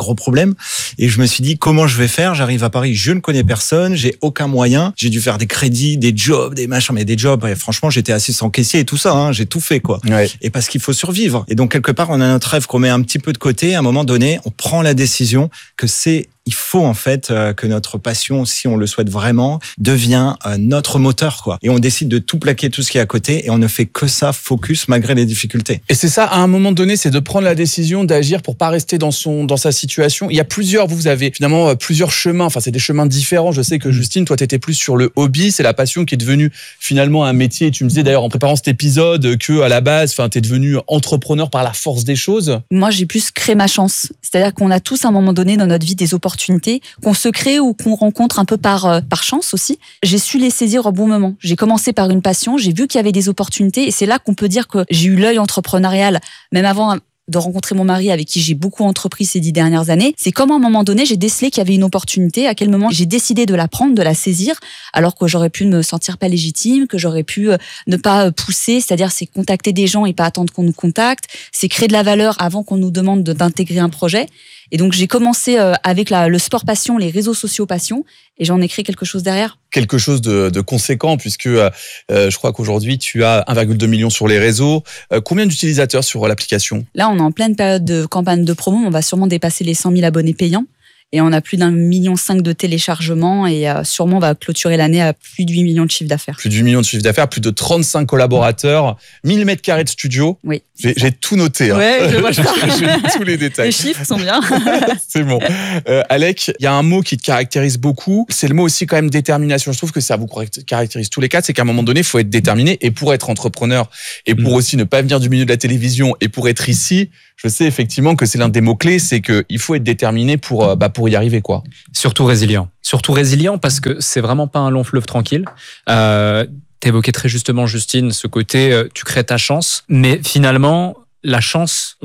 gros problème. Et je me suis dit, comment je vais faire? J'arrive à Paris, je ne connais personne, j'ai aucun moyen. J'ai dû faire des crédits, des jobs, des machins, mais des jobs. Et franchement, j'étais assistant caissier et tout ça. Hein, j'ai tout fait, quoi. Ouais. Et parce qu'il faut survivre. Et donc quelque part, on a notre rêve qu'on met un petit peu de côté. À un moment donné, on prend la décision que c'est il faut en fait euh, que notre passion, si on le souhaite vraiment, devient euh, notre moteur, quoi. Et on décide de tout plaquer, tout ce qui est à côté, et on ne fait que ça, focus, malgré les difficultés. Et c'est ça, à un moment donné, c'est de prendre la décision d'agir pour pas rester dans son dans sa situation. Il y a plusieurs, vous avez finalement plusieurs chemins. Enfin, c'est des chemins différents. Je sais que Justine, toi, t'étais plus sur le hobby, c'est la passion qui est devenue finalement un métier. Et tu me disais d'ailleurs en préparant cet épisode que à la base, enfin, t'es devenu entrepreneur par la force des choses. Moi, j'ai plus créé ma chance. C'est-à-dire qu'on a tous à un moment donné dans notre vie des opportunités qu'on se crée ou qu'on rencontre un peu par, euh, par chance aussi. J'ai su les saisir au bon moment. J'ai commencé par une passion, j'ai vu qu'il y avait des opportunités et c'est là qu'on peut dire que j'ai eu l'œil entrepreneurial, même avant de rencontrer mon mari avec qui j'ai beaucoup entrepris ces dix dernières années. C'est comme à un moment donné, j'ai décelé qu'il y avait une opportunité, à quel moment j'ai décidé de la prendre, de la saisir, alors que j'aurais pu ne me sentir pas légitime, que j'aurais pu ne pas pousser, c'est-à-dire c'est contacter des gens et pas attendre qu'on nous contacte, c'est créer de la valeur avant qu'on nous demande d'intégrer un projet. Et donc, j'ai commencé avec la, le sport passion, les réseaux sociaux passion, et j'en ai créé quelque chose derrière. Quelque chose de, de conséquent, puisque euh, je crois qu'aujourd'hui, tu as un virgule deux million sur les réseaux. Euh, combien d'utilisateurs sur l'application? Là, on est en pleine période de campagne de promo. On va sûrement dépasser les cent mille abonnés payants. Et on a plus d'un million cinq de téléchargements et euh, sûrement on va clôturer l'année à plus de huit millions de chiffre d'affaires. Plus de huit millions de chiffre d'affaires, plus de trente-cinq collaborateurs, mille mètres carrés de studio. Oui. J'ai, j'ai tout noté. Hein. Ouais, je vois ça. J'ai tous les détails. Les chiffres sont bien. C'est bon. Euh, Alec, il y a un mot qui te caractérise beaucoup. C'est le mot aussi quand même détermination. Je trouve que ça vous caractérise tous les quatre. C'est qu'à un moment donné, il faut être déterminé. Et pour être entrepreneur et pour mmh. aussi ne pas venir du milieu de la télévision et pour être ici, je sais effectivement que c'est l'un des mots-clés. C'est qu'il faut être déterminé pour, bah, pour y arriver, quoi. Surtout résilient. Surtout résilient parce que c'est vraiment pas un long fleuve tranquille. Euh, t'évoquais très justement, Justine, ce côté, euh, tu crées ta chance, mais finalement, la chance,